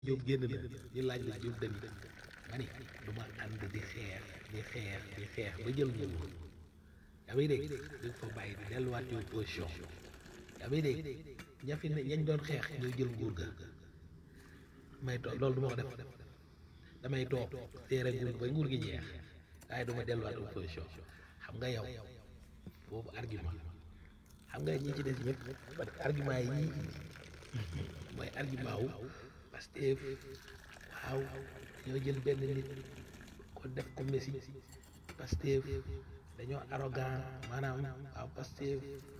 Diop génn na ñu laaj la Diop dani ma ni du ma ànd di xeex di xeex ba jël nguur yaa may dégg di fa bàyyi di delluwaat ci opposition yaa may dégg ña fi ne ñañ doon xeex ñooy jël nguur ga may toog loolu du ma ko def damay toog téere nguur ba nguur gi jeex waaye du ma delluwaat opposition xam nga yow boobu argument xam nga ñi ci des ñëpp parce que argument yi ñii indi mooy argument wu Pastef waaw dañoo jël benn nit ko def ko Messi Pastef dañoo arrogant maanaam waaw Pastef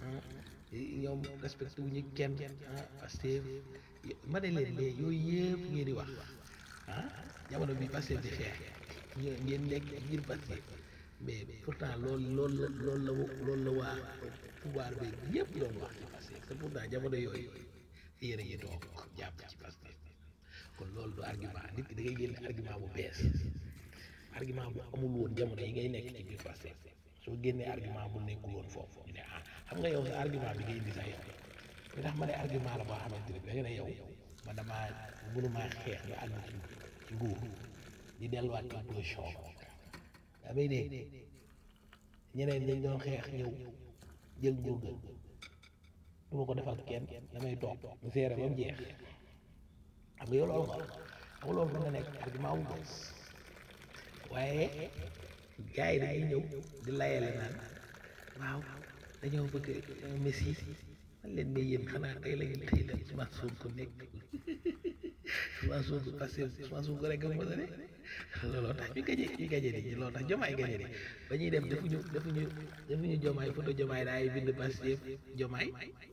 ñoom respecté wuñu kenn Pastef ma ne leen lee yooyu yëpp ngeen di wax jamono bi Pastef di xeex ngeen nekk ci biir Pastef mais pourtant loolu la waa pouvoir bi yëpp doon wax ci Pastef te pourtant jamono yooyu yéen a ngi toog jàpp ci Pastef kon loolu du argument nit ki da ngay génne argument bu bees argument bu amul woon jamono yi ngay nekk ci biir Pastef soo génnee argument bu nekkul woon foofu ñu ne xam nga yow sa argument bi ngay indi sax yow li tax ma ne argument la boo xamante ne da nga ne yow man damaa mënumaa xeex ñu ànd ci nguur di delluwaat ci opposition daa may dégg ñeneen ñañ doon xeex ñëw jël nguur ga du ma ko defal kenn damay toog mu seere ba mu jeex xam nga yow loolu nga xam nga loolu mën na nekk argument bu bees waaye gars yi dañuy ñëw di layale naan waaw dañoo bëgg Messi man leen ne yéen xanaa tey la Ousmane Sonko nekk Ousmane Sonko parce que Ousmane Sonko rek nga mën a ne looloo tax ñu gañe ni looloo tax Diomaye gañe ni ba ñuy dem defuñu Diomaye photo Diomaye daay bind Pastef Diomaye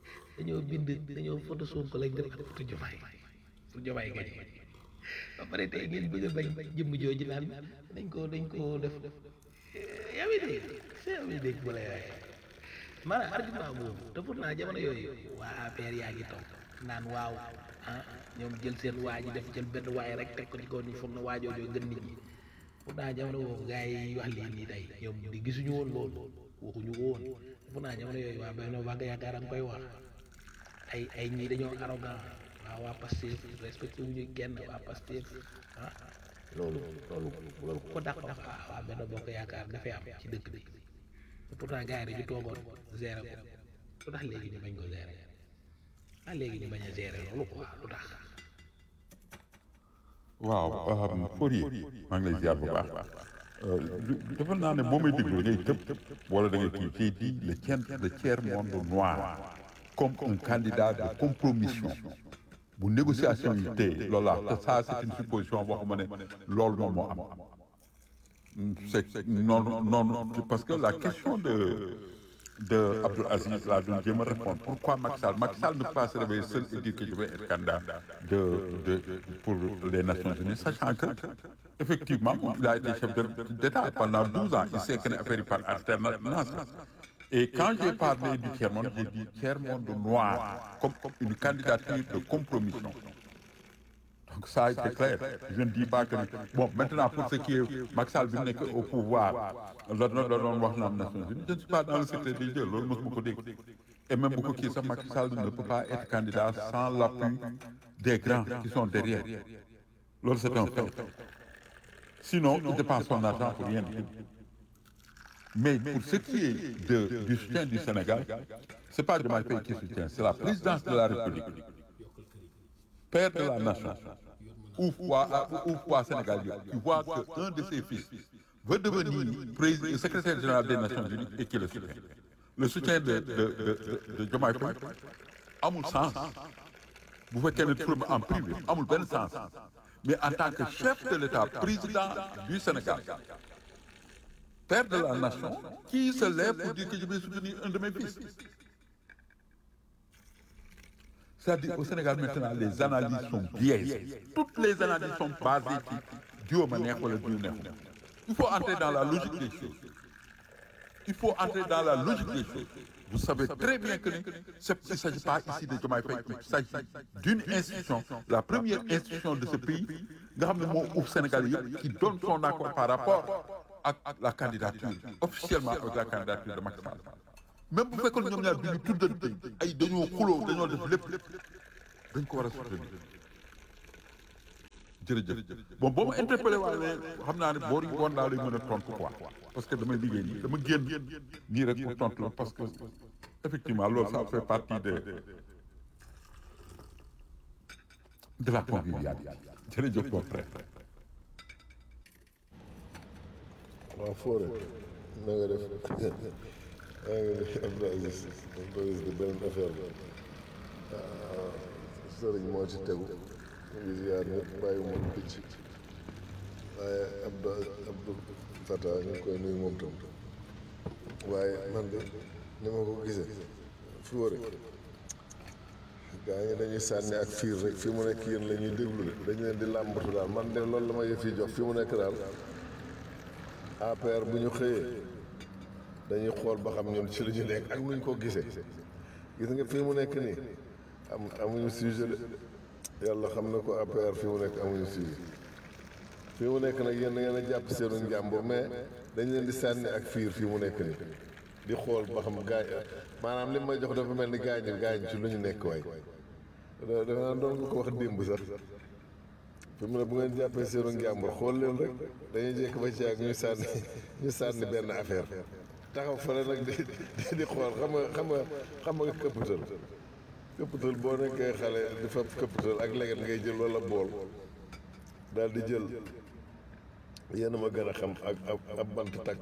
dañoo photo Sonko lañ def ak photo Diomaye pour Diomaye gañe ba pare tey ngeen bëgg a bañ jëmm jooju naan dañ ko def yaa ngi dégg bu la yaay maanaam argument boobu te pourtant jamono yooyu waa APR yaa ngi toog naan waaw ñoom jël seen waa ji def jël benn waay rek teg ko ci kaw ñu foog na waajoojoo gën nit ñi pourtant jamono boobu gars yi wax lii nii tey ñoom di gisuñu woon loolu waxuñu ko woon te pourtant jamono yooyu waa Benno Bokk Yaakaar a ngi koy wax ay ñii dañoo arrogant waaw waa Pastef respecté wuñu kenn waa Pastef loolu ku ko dàq wax waa Benno Bokk Yaakaar dafay am ci dëkk bi te pourtant gars yi dañu toogoon gérer ko lu tax léegi ñu bañ ko gérer léegi ñu bañ a gérer loolu quoi lu tax. waaw Fourier maa ngi lay ziar bu baax dafa naa ne boo may déglu ngay tëb wala da ngay kii j'ai dit le tiers monde noir comme un candidat de compromission bu négociation yi tey loolu la que ça c'est une supposition boo xam ne loolu moom moo am c'est non parce que la question de Abdoul Aziz laa doon jéem a répondre pourquoi Macky Sall ne peut pas se réveiller seul et dire que je vais être candidat pour les Nations Unies sachant que effectivement il a été chef d'État pendant 12 ans il sait que ne affaire yi par alternance et quand j'ai parlé du tiers-monde j'ai dit tiers-monde noir comme une candidature de compromission. Donc ça a été clair. Je ne dis pas que... Bon, maintenant, pour ce qui est Macky Sall bi nekk au pouvoir, la doon wax na Nations Unies, je ne suis pas dans le secret des dieux, loolu mosuma ko dégg. Et même bu ko kii sax Macky Sall ne peut pas être candidat sans l'appui des grands qui sont derrière. Loolu c'est un fait. Sinon, il dépense son argent pour rien du tout. Mais pour ce qui est du soutien du Sénégal, c'est pas Diomaye Faye qui soutient, c'est la présidence de la République. Père de la nation, ouf waa Sénégal yëpp, tu vois qu'un de ses fils veut devenir secrétaire général des Nations Unies et qui le soutient. Le soutien de Diomaye Faye amul sens bu fekkee ne turam en privé amul benn sens mais en tant que chef de l'État président du Sénégal père de la nation qui se lève pour dire que je vais soutenir un de mes fils. C'est-à-dire au Sénégal maintenant les analyses sont biaisées. Toutes les analyses sont basées sur Dieu ma neex wala Dieu neexu. Il faut entrer dans la logique des choses. Il faut entrer dans la logique des choses. Vous savez très bien que il ne s'agit pas ici de Diomaye Faye, il s'agit d'une institution, la première institution de ce pays, nga xam ne moo uuf Sénégal yëpp qui donne son accord par rapport ak la candidature, officiellement avec la candidature de Macky Sall. Même bu fekkoon ñoom ñaar bi ñu tuddante ay dañoo xuloo dañoo def lépp dañ ko war a soutenir jërëjëf bon boo ma interpellé waaye xam naa ne boori ngoon daal lay mën a tontu quoi parce que damay liggéey nii dama génn nii rek pour tontu la parce que effectivement loolu ça fait partie de la convivialité jërëjëf mon frère. waaw Fodé na nga def maa ngi Abdou Aziz de beneen affaire bi sëriñ moo ci tegu ñu ngi ziar ñëpp bàyyi moom picc waaye Abdou Fata ñu ngi koy nuyu moom tam waaye man de ni ma ko gisee Fodé gaa ñi dañuy sànni ak fiir rek fi mu nekk yéen la ñuy déglu de dañ leen di làmbatu daal man de loolu la ma yëf yi jox fi mu nekk daal APR bu ñu xëyee dañuy xool ba xam ñun ci lu ñu nekk ak nuñ ko gisee gis nga fii mu nekk nii amuñu sujet de yàlla xam na ko APR fii mu nekk amuñu sujet fii mu nekk nag yéen da ngeen a jàpp seenu njàmbur mais dañ leen di sànni ak fiir fii mu nekk nii di xool ba xam gaañ maanaam li may jox dafa mel ni gaañ ci lu ñu nekk waay dafa naa doon nga ko wax démb sax fi mu ne bu ngeen jàppee seenu njàmbur xool leen rek dañuy jekk ba ci ak ñu sànni benn affaire taxaw fële nag di xool xam nga këppatal boo nekkee xale di fab këppatal ak leget ngay jël wala bool daal di jël yéen ma gën a xam ak ab bant takk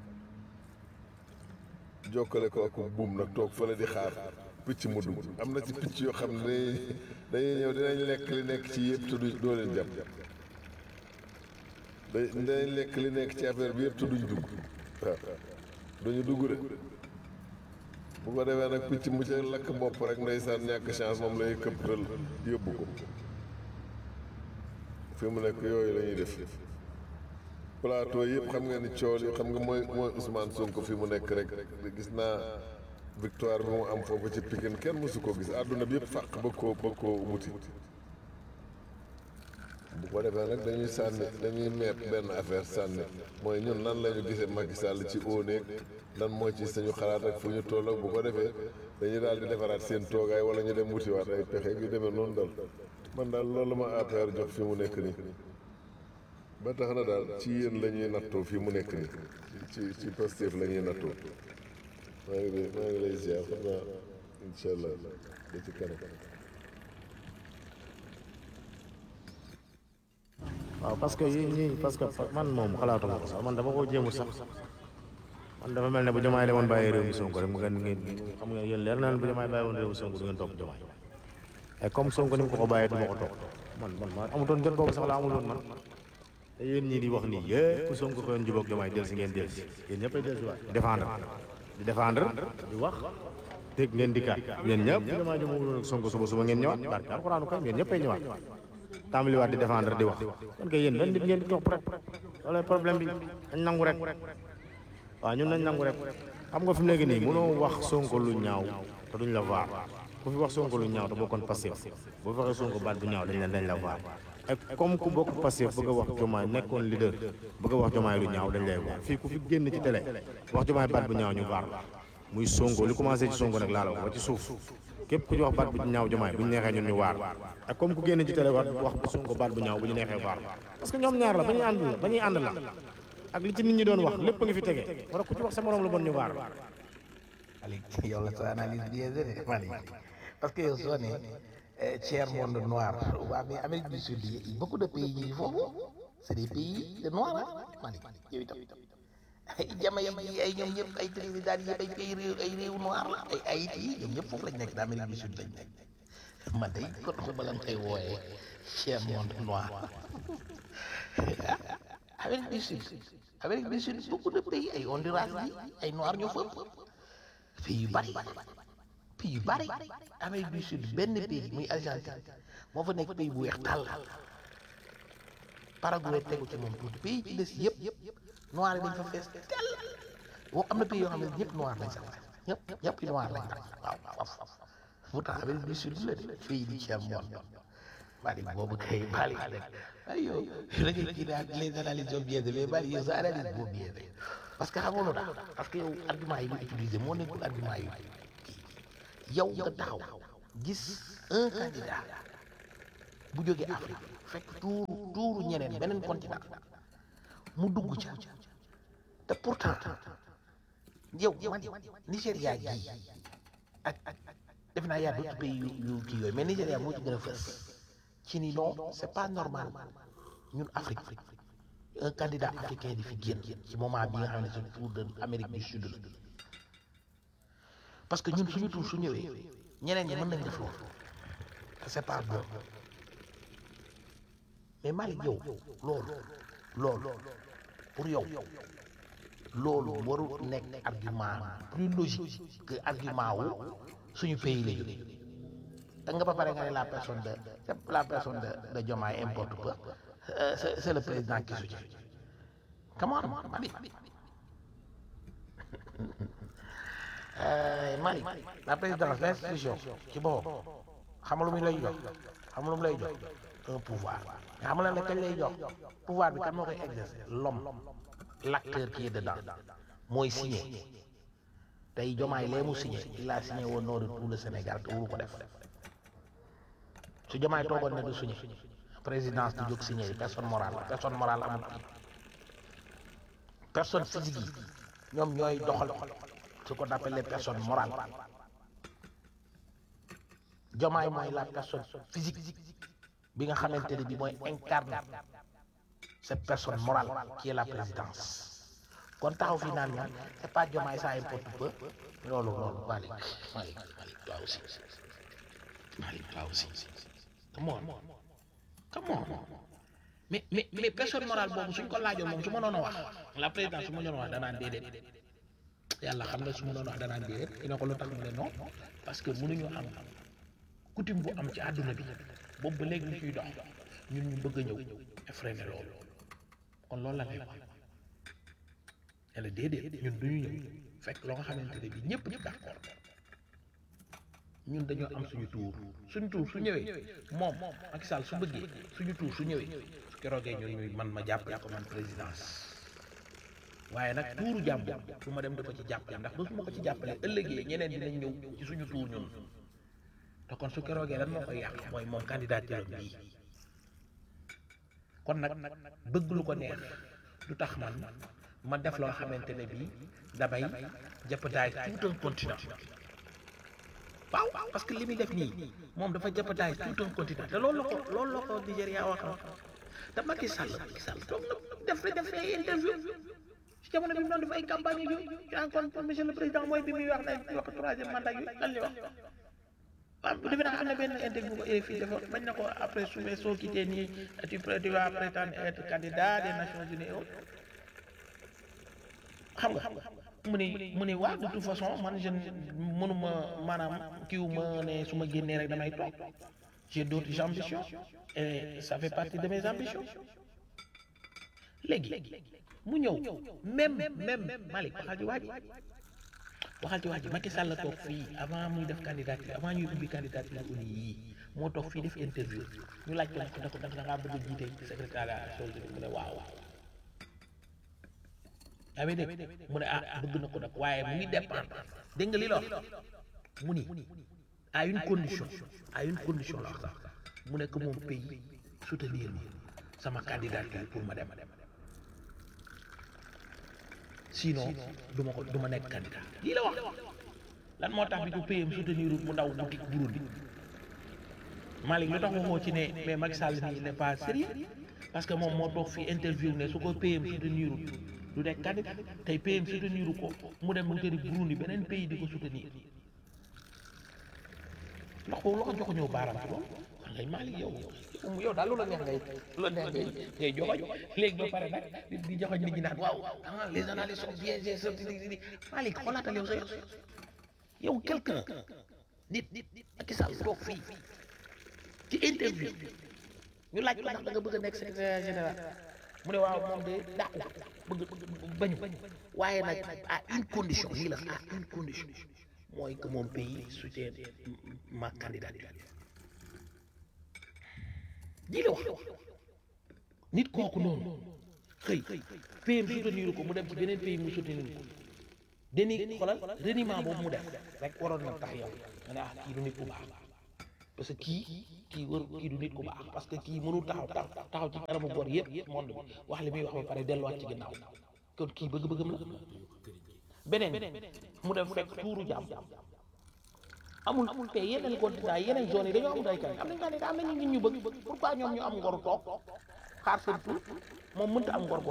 jokkale ko ak buum nag toog fële di xaar picc mu dugg am na ci picc yoo xam ne dañuy ñëw dinañ lekk li nekk ci yëpp te doo leen jàpp dinañ lekk li nekk ci affaire bi yëpp te duñ dugg waaw duñu dugg de bu ko defee nag picc mu ca lakk bopp rek ndeysaan ñàkk chance moom lay këppatal yóbbu ko fi mu nekk yooyu la ñuy def plateau yëpp xam nga ni coow li xam nga mooy Ousmane Sonko fi mu nekk rek gis naa victoire bi mu am foofu ci Pikine kenn mësu koo gis àdduna bi yëpp fàq ba koo wuti bu ko defee nag dañuy sànni dañuy meet benn affaire sànni mooy ñun nan la ñu gisee Macky Sall ci óoneeg lan moo ci sañu xalaat ak fu ñu toll ak bu ko defee dañuy daal di defaraat seen toogaay wala ñu dem wutiwaat ay pexe yu demee noonu dal man daal loolu ma APR jox fi mu nekk nii ba tax na daal ci yéen la ñuy nattoo fi mu nekk nii ci Pastef la ñuy nattoo maa ngi lay ziar xam naa incha allah da ci kanam. waaw parce que yii ñii parce que man moom xalaatuma ko sax man dama ko jéemul sax man dafa mel ne bu Diomaye demoon bàyyi réew mi Sonko rek mu ngeen xam nga yéen leer na leen bu Diomaye bàyyi woon réew mi Sonko du ngeen topp Diomaye et comme Sonko ni mu ko bàyyee du ma ko topp man amutoon jot boobu sax la amul woon man te yéen ñii di wax nii yëpp Sonko xëyoon jubóog Diomaye del si ngeen del si yéen ñëppay del si waat di défendre di wax dégg ngeen di kaat yéen ñëpp bu Diomaye jubóog Sonko suba ngeen ñëwaat barke alxuraanu kay yéen ñëppay ñëwaat tàmbaliwaat di défendre di wax kon kay yéen benn nit ngeen di topp rek loolu problème bi dañ nangu rek waaw ñun nañ nangu rek xam nga fi mu nekk nii mënoo wax Sonko lu ñaaw te duñ la vaar ku fi wax Sonko lu ñaaw te bokkoon Pastef boo fi waxee Sonko baat bu ñaaw dañ la vaar ak comme ku bokk Pastef bëgg a wax Diomaye nekkoon leader bëgg a wax Diomaye lu ñaaw dañ lay vaar fii ku fi génn ci télé wax Diomaye baat bu ñaaw ñu vaar la muy Sonko li commencé ci Sonko nag laa la wax ba ci suuf képp ku ñu wax baat bu ñaaw Diomaye bu ñu neexee ñun ñu waar ak comme ku génn ci télé wax Sonko baat bu ñaaw bu ñu neexee waar parce que ñoom ñaar la ba ñuy ànd la ak li ci nit ñi doon wax lépp a ngi fi tege war a ku ci wax sa morom la bon ñu waar Malick yow la sa analyse biaisée de Malick parce que yow soo ne tiers monde noir waa mais Amérique du Sud yi beaucoup de pays yi foofu c'est des pays de noirs Malick yow itam ay Jamaïque yi ay ñoom ñëpp ay Trinidad yi ay pays réew noir la ay Haïti yi ñoom ñëpp foofu lañ nekk d'Amérique du Sud lañ nekk man day kon xuma lan koy wooyee tiers monde noir Amérique du Sud beaucoup de pays ay Honduras bi ay noir ñoo fa pays yu bari Amérique du Sud benn pays muy Argentine moo fa nekk pays bu weex tàll Paraguay tegu ci moom tuuti pays ci des yëpp noir yi dañ fa fees tell boo am na pays yoo xam ne ñëpp noir lañ sax ñëpp noir lañ sax waaw pourtant Amérique du Sud la de pays di ci am moom Malick boobu kay Malick rek ay yow dañuy kii daal les analyses sont biaisées mais Malick yow sa analyse boo biaisée parce que xamoon na parce que yow argument yi ñu utilisé moo nekkul argument yi yow nga taxaw gis un candidat bu jógee Afrique fekk tout beneen continent mu dugg ca te pourtant yow man Nigéria gii ak def naa yaa d'autres pays yu kii yooyu mais Nigéria moo ci gën a fës ci ni non c'est pas normal ñun Afrique un candidat africain di fi génn ci moment bi nga xam ne c'est tour de Amérique du Sud la parce que ñun suñu tour su ñëwee ñeneen ñi mën nañ def loolu te c'est pas bon mais Malick yow loolu pour yow loolu warul nekk argument plus logique que argument wu suñu pays la jógee da nga ba pare nga ne la personne de Diomaye importe peu c'est le président qui soutient come on Malick Malick la présidence l'institution ci boppam xam lu muy lay jox un pouvoir mais xam la kañ lay jox pouvoir bi kan moo koy exercer l'homme l'acteur qui est dedans mooy signé tey Diomaye lee mu signé il a signé au nom de tout le Sénégal te wuru ko def su Diomaye toogoon ne du signé présidence du jóg signé personne morale amul personne physique yi ñoom ñooy doxal ce qu'on appelle les personnes morales Diomaye mooy la personne physique bi nga xamante ne bi mooy incarne cette personne morale qui est la présidence kon taxaw fii naan ñaan c'est pas Diomaye ça importe peu loolu Malick toi aussi come on mais personne morale boobu suñ ko laajoon moom su ma noonu wax la présidence su ma noonu wax danaan déedéet yàlla xam na su ma noonu wax danaan déedéet dina ko lu tax mu ne non parce que mënuñu am coutume bu am ci àdduna bi boobu ba léegi ñu ciy dox ñun ñu bëgg a ñëw effréné loolu kon loolu la lay wax yàlla déedéet ñun duñu ñëw fekk loo nga xamante ne bi ñëpp d'accord ñun dañoo am suñu tuur su ñëwee moom Macky Sall su bëggee suñu tuur su ñëwee su keroogee ñun ñuy man ma jàppale ko man présidence waaye nag tuuru jàmbur su ma dem di ko ci jàppale ndax ba su ma ko ci jàppale ëllëgee ñeneen dinañ ñëw ci suñu tuur ñun te kon su keroogee lan moo koy yàq mooy moom candidature bii kon nag bëgg lu ko neex du tax ma def loo xamante ne bii damay jeopardize tout un continent waaw parce que li muy def nii moom dafa jeopardize tout un continent te loolu la ko Nigéria wax te Macky Sall toog na def ay interview ci jamono bi mu doon def ay campagne yooyu encore monsieur le président mooy bi muy wax ne wax troisième mandat yooyu lan li wax waaw defe naa am na benn interview bu ko RFI defoon bañ na ko après soo quitté nii tu vas prétendre être candidat des Nations Unies xam nga mu ne waaw de toute façon man je mënuma maanaam kiiw ma ne su ma génnee rek damay toog j'ai d'autres ambitions et ça fait partie de mes ambitions léegi mu ñëw même Malick waxal ci wax ji Macky Sall la toog fii avant muy def candidature avant ñuy ubbi candidature uni yii moo toog fii def interview ñu laaj ko ne ko da ngaa bëgg a jiite secrétariat Nations Unies mu ne waaw yaa ngi dégg mu ne bëgg na ko nag waaye mu ngi dépendre dégg nga li la wax mu ni à une condition la wax sax mu ne que mon pays soutenir ma sama candidature pour ma dem sinon du ma nekk candidat lii la wax lan moo tax bi ko PM soutenir mu ndaw boutique Burundi Malick lu tax waxoo ci ne mais Macky Sall nii il n'est pas sérieux parce que moom moo toog fi interview ne su ko PM soutenir du nekk candidat tey PM soutenir ko mu dem mu tëri Burundi beneen pays di ko soutenir ndax boobu la ko jox ñëw baaraam ci loolu kon ngay Malick yow daal lu la neex ngay joxoñ léegi ba pare nag di joxoñ nit ñi naan waaw les analyses sont biaisées Malick xoolaatal yow sa yow quelqu'un nit Macky Sall toog fii ci interview ñu laaj ko ndax da nga bëgg a nekk secrétaire général mu ne waaw moom de dàqu bëgg bañu waaye nag à une condition nii la à une condition mooy que mon pays soutient ma candidature lii la wax nit kooku noonu xëy PM soutenir ko mu dem ci beneen pays mu soutenir ko deni xoolal reniement boobu mu def rek waroon na tax yow nga ne kii du nit bu baax parce que kii kii wër kii du nit ku baax parce que kii mënul taxaw ci kanamu bor yëpp monde bi wax li muy wax ba pare delluwaat ci ginnaaw kon kii bëgg-bëggam la beneen mu dem fekk tuuru jàmm amul te yeneen continent yeneen zones yi dañoo amul ay candidat am nañ candidat am nañu nit ñu bëgg pourquoi ñoom ñu am ngoru toog xaar seen tur moom mënta am ngor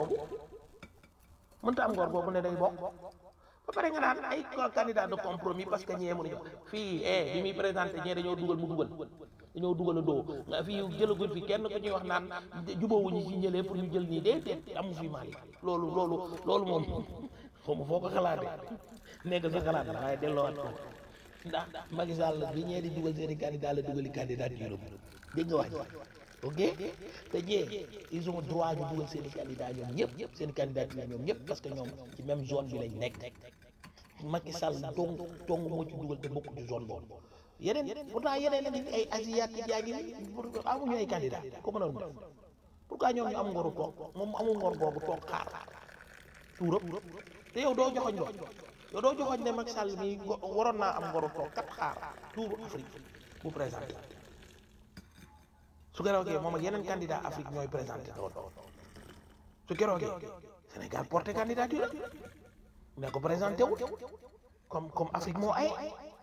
boobu ne day bokk ba pare nga naan ay candidat de compromis parce que ñee mënuñu fii bi muy présenté ñee dañoo dugal a doo nga fii jëlagul fi kenn ku ñuy wax naan jubóowuñu ci ñëlee pour ñu jël nii déedéet amu fi Mali loolu moom xaw ma foo ko xalaatee nekk sa xalaat la waaye delloowaat ko ndax Macky Sall bi ñee di dugal seeni candidat la dugali candidature dégg nga wax ok te ñee ils ont droit ñu dugal seeni candidat ñoom ñëpp seeni candidature ñoom ñëpp parce que ñoom ci même zone bi lañ nekk Macky Sall dong moo ci dugal te bokk ci zone boobu yeneen pourtant yeneen ay asiatique yaa ngi amuñu ay candidat ko mënoon def pourquoi ñoom ñu am ngoru toog moom amul ngor boobu toog xaar tuurab te yow doo joxoñ ne Macky Sall mi waroon naa am ngoru toog kat xaar tuuru Afrique bu présenté su keroogee moom ak yeneen candidat Afrique ñooy présenté doon su keroogee Sénégal porté candidature mais ko présenté wut comme Afrique moo ay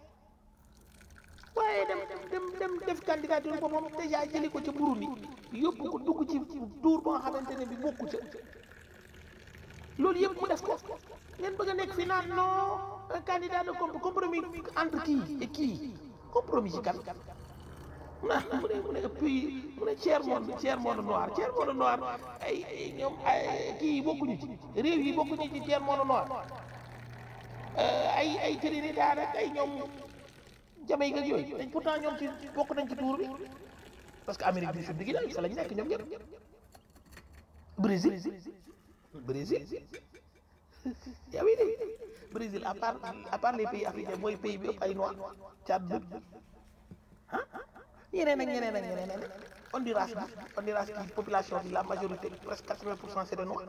waaye dem def candidature boppam déjà jëli ko ca Burundi yóbbu ko dugg ci tour ba nga xamante ne bi bokku ca loolu yëpp mu def ko ngeen bëgg a nekk fi naan non un candidat de compromis entre kii et kii compromis ci kan mu ne puis mu ne tiers monde noir ay ñoom kii yi bokkuñu ci réew yi bokkuñu ci tiers monde noir ay Trinidad rek ay ñoom Jamaïque ak yooyu dañ pourtant ñoom ci bokk nañ ci tour bi parce que Amérique du Sud gi daal fa lañ nekk ñoom ñëpp Brésil yaa ngi dégg Brésil à part les pays africains mooy pays bi ëpp ay noir Tchad bi ñeneen ak ñeneen Honduras bi population bi la majorité presque 80% c'est des noirs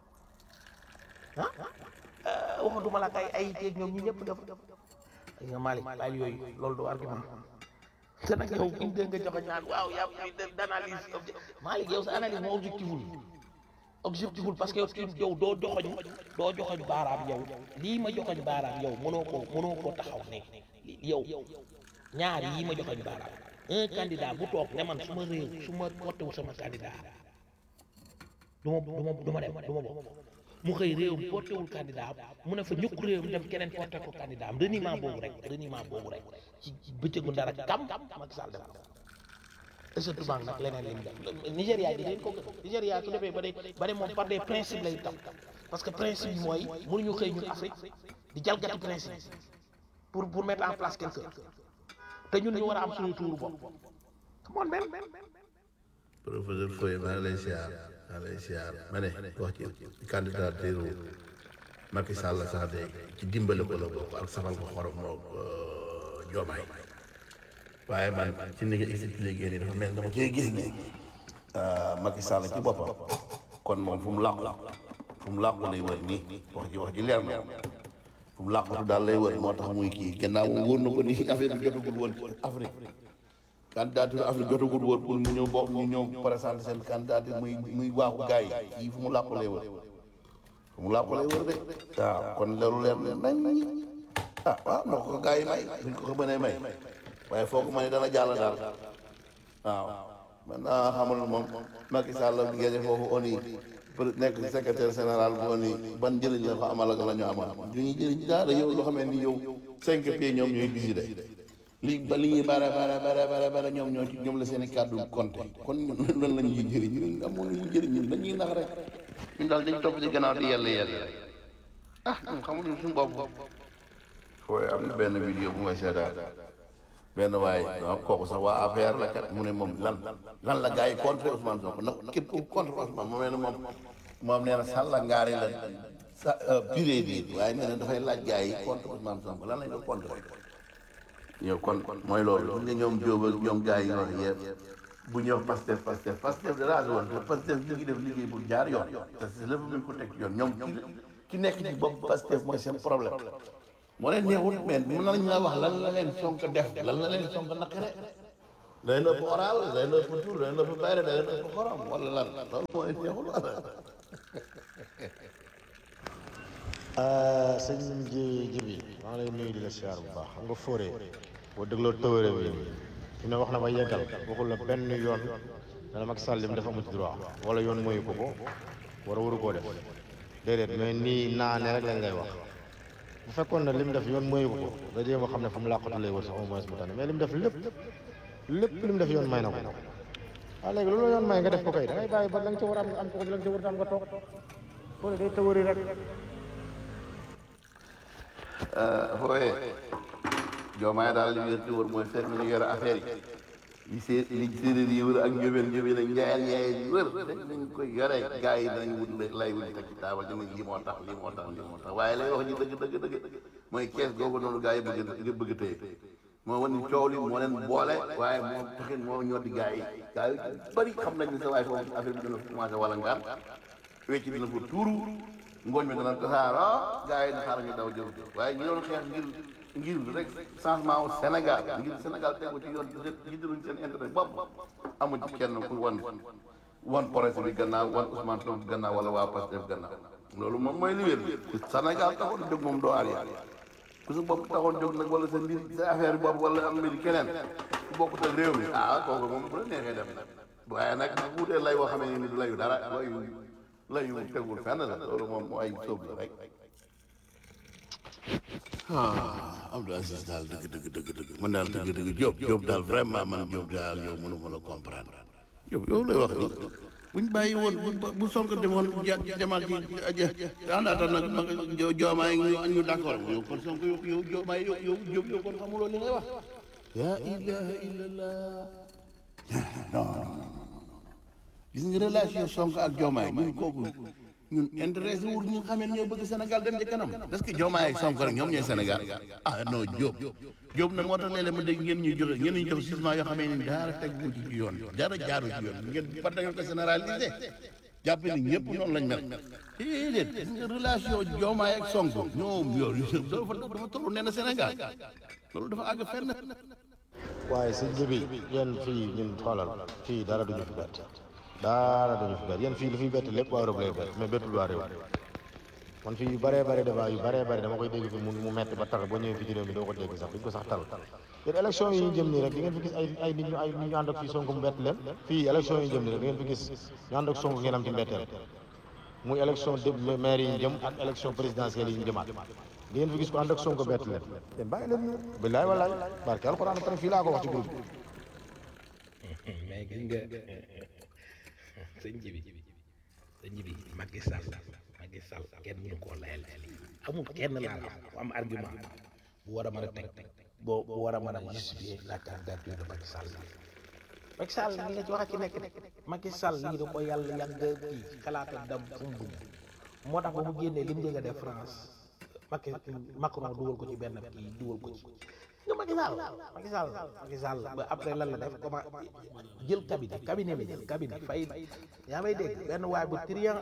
waxatuma la kay ay teeg ñoom ñi ñëpp def nga Malick bàyyi yooyu loolu du argument te nag yow buñ dégg nga joxe ñaan waaw yaa d'analyse Malick yow sa analyse moo objectiful parce que yow doo joxoñ baaraam yow lii ma joxoñ baaraam yow mënoo koo taxaw ne yow ñaar yii ma joxoñ baaraam un candidat bu toog ne man su ma réew su ma wottewul sama candidat du ma dem mu xëy réewam portewul candidat mu ne fa ñukk réewam dem keneen porté ko candidat am reniement boobu rek ci bëccëgu ndara kam Macky Sall def et surtout nag leneen li mu def Nigéria yi dañ ko Nigéria su defee ba de moom par des principes lay tam parce que principe yi mooy mënuñu xëy ñun Afrique di jalgati principe pour mettre en place quelqu'un te ñun ñu war a am suñu tuuru bopp moon même professeur Foye maa ngi lay siyaar ma ne wax ci candidature Macky Sall sax de ci dimbale ko la bokk ak safal ko xorom moo Diomaye waaye man ci ni nga expliqué nii dafa mel dama cee gis ne Macky Sall ci boppam kon moom fu mu làqu lay wër nii wax ji leer na fu mu làqutu daal lay wër moo tax muy kii gannaaw moom wóor na ko ni affaire bi jotagul woon Afrique candidature Afrique jotagul woon pour mu ñëw bokk ñu ñëw présenté seen candidature muy waaxu gars yi fu mu làqu lay wër de waaw kon loolu leer nañ waaw ndox ko gars yi may duñ ko mënee may waaye foog ma ne dana jàll daal waaw maintenant xamal moom Macky Sall génne foofu ONU nekk secrétaire général bu ONU ban njëriñ la ko amal ak la ñu amal du ñuy jëriñ daal yow loo xam ne ni yow 5 pays ñoom ñooy décidé li ñuy bara ñoom la seen i kàddu compté kon ñun lan la ñuy jëriñ ñun amoon nañu jëriñ ñun dañuy nax rek ñun daal dañ topp ci gannaaw di yàlla rek ñun xamuñu suñu bopp. fooy am na benn vidéo bu may seetaan benn waaye kooku sax waa APR la kat mu ne moom lan la gars yi contre Ousmane Sonko nag képp ku contre Ousmane mu mel ne moom nee na sàlla ngaari la sa purée bi waaye nee na dafay laaj gars yi contre Ousmane Sonko lan lañ ko contre yow kon mooy loolu bu nga ñoom Jóob ak ñoom gars yi wax yëpp bu ñuy wax Pastef de rajo woon te Pastef ñu ngi def liggéey bu jaar yoon parce que lépp ñu ko teg yoon ñoom ki nekk ci bopp Pastef mooy seen problème moo leen neexut mais mën nañ la wax lan la leen Sonko def lan la leen Sonko naqare day na ëpp oral day na ëpp tur day na ëpp bayre day na ëpp xorom wala lan loolu mooy neexul wala sëñ Jibi maa ngi lay nuyu di la siyaar bu baax xam nga fóore boo dégloo tëwëre bi fi ne wax na ba yeggal waxul la benn yoon dana Macky Sall lim dafa amu ci droit wala yoon mooyu ko war a waru koo def déedéet mais nii naa ne rek lañ lay wax bu fekkoon ne lim def yoon mooyu ko nga jéem a xam ne fu mu làqatu lay wër sax au moins mu tane mais lim def lépp lim def yoon may na ko waaw léegi loolu yoon may nga def ko kay da ngay bàyyi ba la nga ca war a am ko la nga ca war a am nga toog fóore day tëwëri rek fooye Diomaye daal li wér di wër mooy seet mi ñu yore affaire yi li séeréer yi wër ak njóbeen ak njaayeen njaayeen yi wër dañ nañ koy yore gars yi dinañ wut lay wut teg ci taabal dinañ lii moo tax waaye lay wax ji dëgg mooy kees googu noonu gars yi bëgg téye moo wan ni coow li moo leen boole waaye moo taxit moo ñoo di gars yi bëri xam nañ ne sa waaye foofu affaire bi dina commencé wala ngaan wecc dina ko tuuru ngooñ mi dana tasaaroo gars yi na xaaral ñu daw jëm waaye ñu doon xeex ngir rek changement wu Sénégal ngir Sénégal tegu ci yoon jiitaluñ seen intérêt bopp amuñ ci kenn ku wan projet bi gannaaw wan Ousmane Sonko gannaaw wala waa Pastef gannaaw loolu moom mooy li wér bi Sénégal taxoon jóg moom doo arrière ku sa bopp taxoon jóg nag wala sa mbir sa affaire bopp wala am mbiri keneen ku bokkut ak réew mi kooku moom bu la neexee dem waaye nag wuutee lay boo xamee ni du layu dara layu tegul fenn la loolu moom moo ay sóob la rek Abdou Aziz daal dëgg man daal dëgg Diop daal vraiment man Diop daal yow mënu ma la comprendre Diop yow lay wax ni buñ bàyyi woon bu Sonko demoon jamaat ci àndaata nag Diomaye ñu d'accord yow kon Sonko yow Diomaye yow Diop yow kon xamuloo li ngay wax ya ilaha illallah non gis nga relation Sonko ak Diomaye ñun kooku ñun intéressé wul ñu xamee ñoo bëgg Sénégal dem ci kanam parce que Diomaye ak Sonko rek ñoom ñooy Sénégal non Diop nag moo tax léeg-léeg ma dégg ngeen ñuy joxe ngeen ñu jox jugement yoo xamee ni dara tegu ci yoon dara jaaru ci yoon ngeen par da ngeen ko généraliser jàpp ni ñëpp noonu lañ mel déedéet gis nga relation Diomaye ak Sonko ñoom yooyu dafa tollu nee na Sénégal loolu dafa àgg fenn waaye sëñ Jibi yéen fii ñun xoolal fii dara duñu fi bett yéen fii lu fi bett lépp waa Europe lay bett mais bettul waa réew man fii yu bëree bëri débat yu bëree bëri dama koy dégg fi mu metti ba tar boo ñëwee fii ci réew mi doo ko dégg sax duñ ko sax tal yéen élection yi ñu jëm nii rek di ngeen fi gis ay nit ñu ànd ak fii Sonko mu bett leen fii élection yi ñu jëm nii rek di ngeen fi gis ñu ànd ak Sonko ngeen am ci mbetteel muy élection de maire yi ñu jëm ak élection présidentielle yi ñu jëmaat di ngeen fi gis ko ànd ak Sonko bett leen yéen bàyyi leen ñu billaay wallaay barke alxuraan karim fii laa ko wax ci groupe mais gis nga sëñ Jibi Macky Sall kenn mënu koo layal amul kenn laa la ku am argument bu war a mën a teg bu war a mën a justifier la candidature de Macky Sall li nga ci wax ci nekk Macky Sall lii da ko yàlla yàgg kii xalaata dam fu mu dugg moo tax ba mu génnee li mu njëkk a def France Macron dugal ko ci benn kii dugal ko ci nga Macky Sall ba après lan la def comment jël cabinet la jël cabinet fay yaa may dégg benn waay bu trian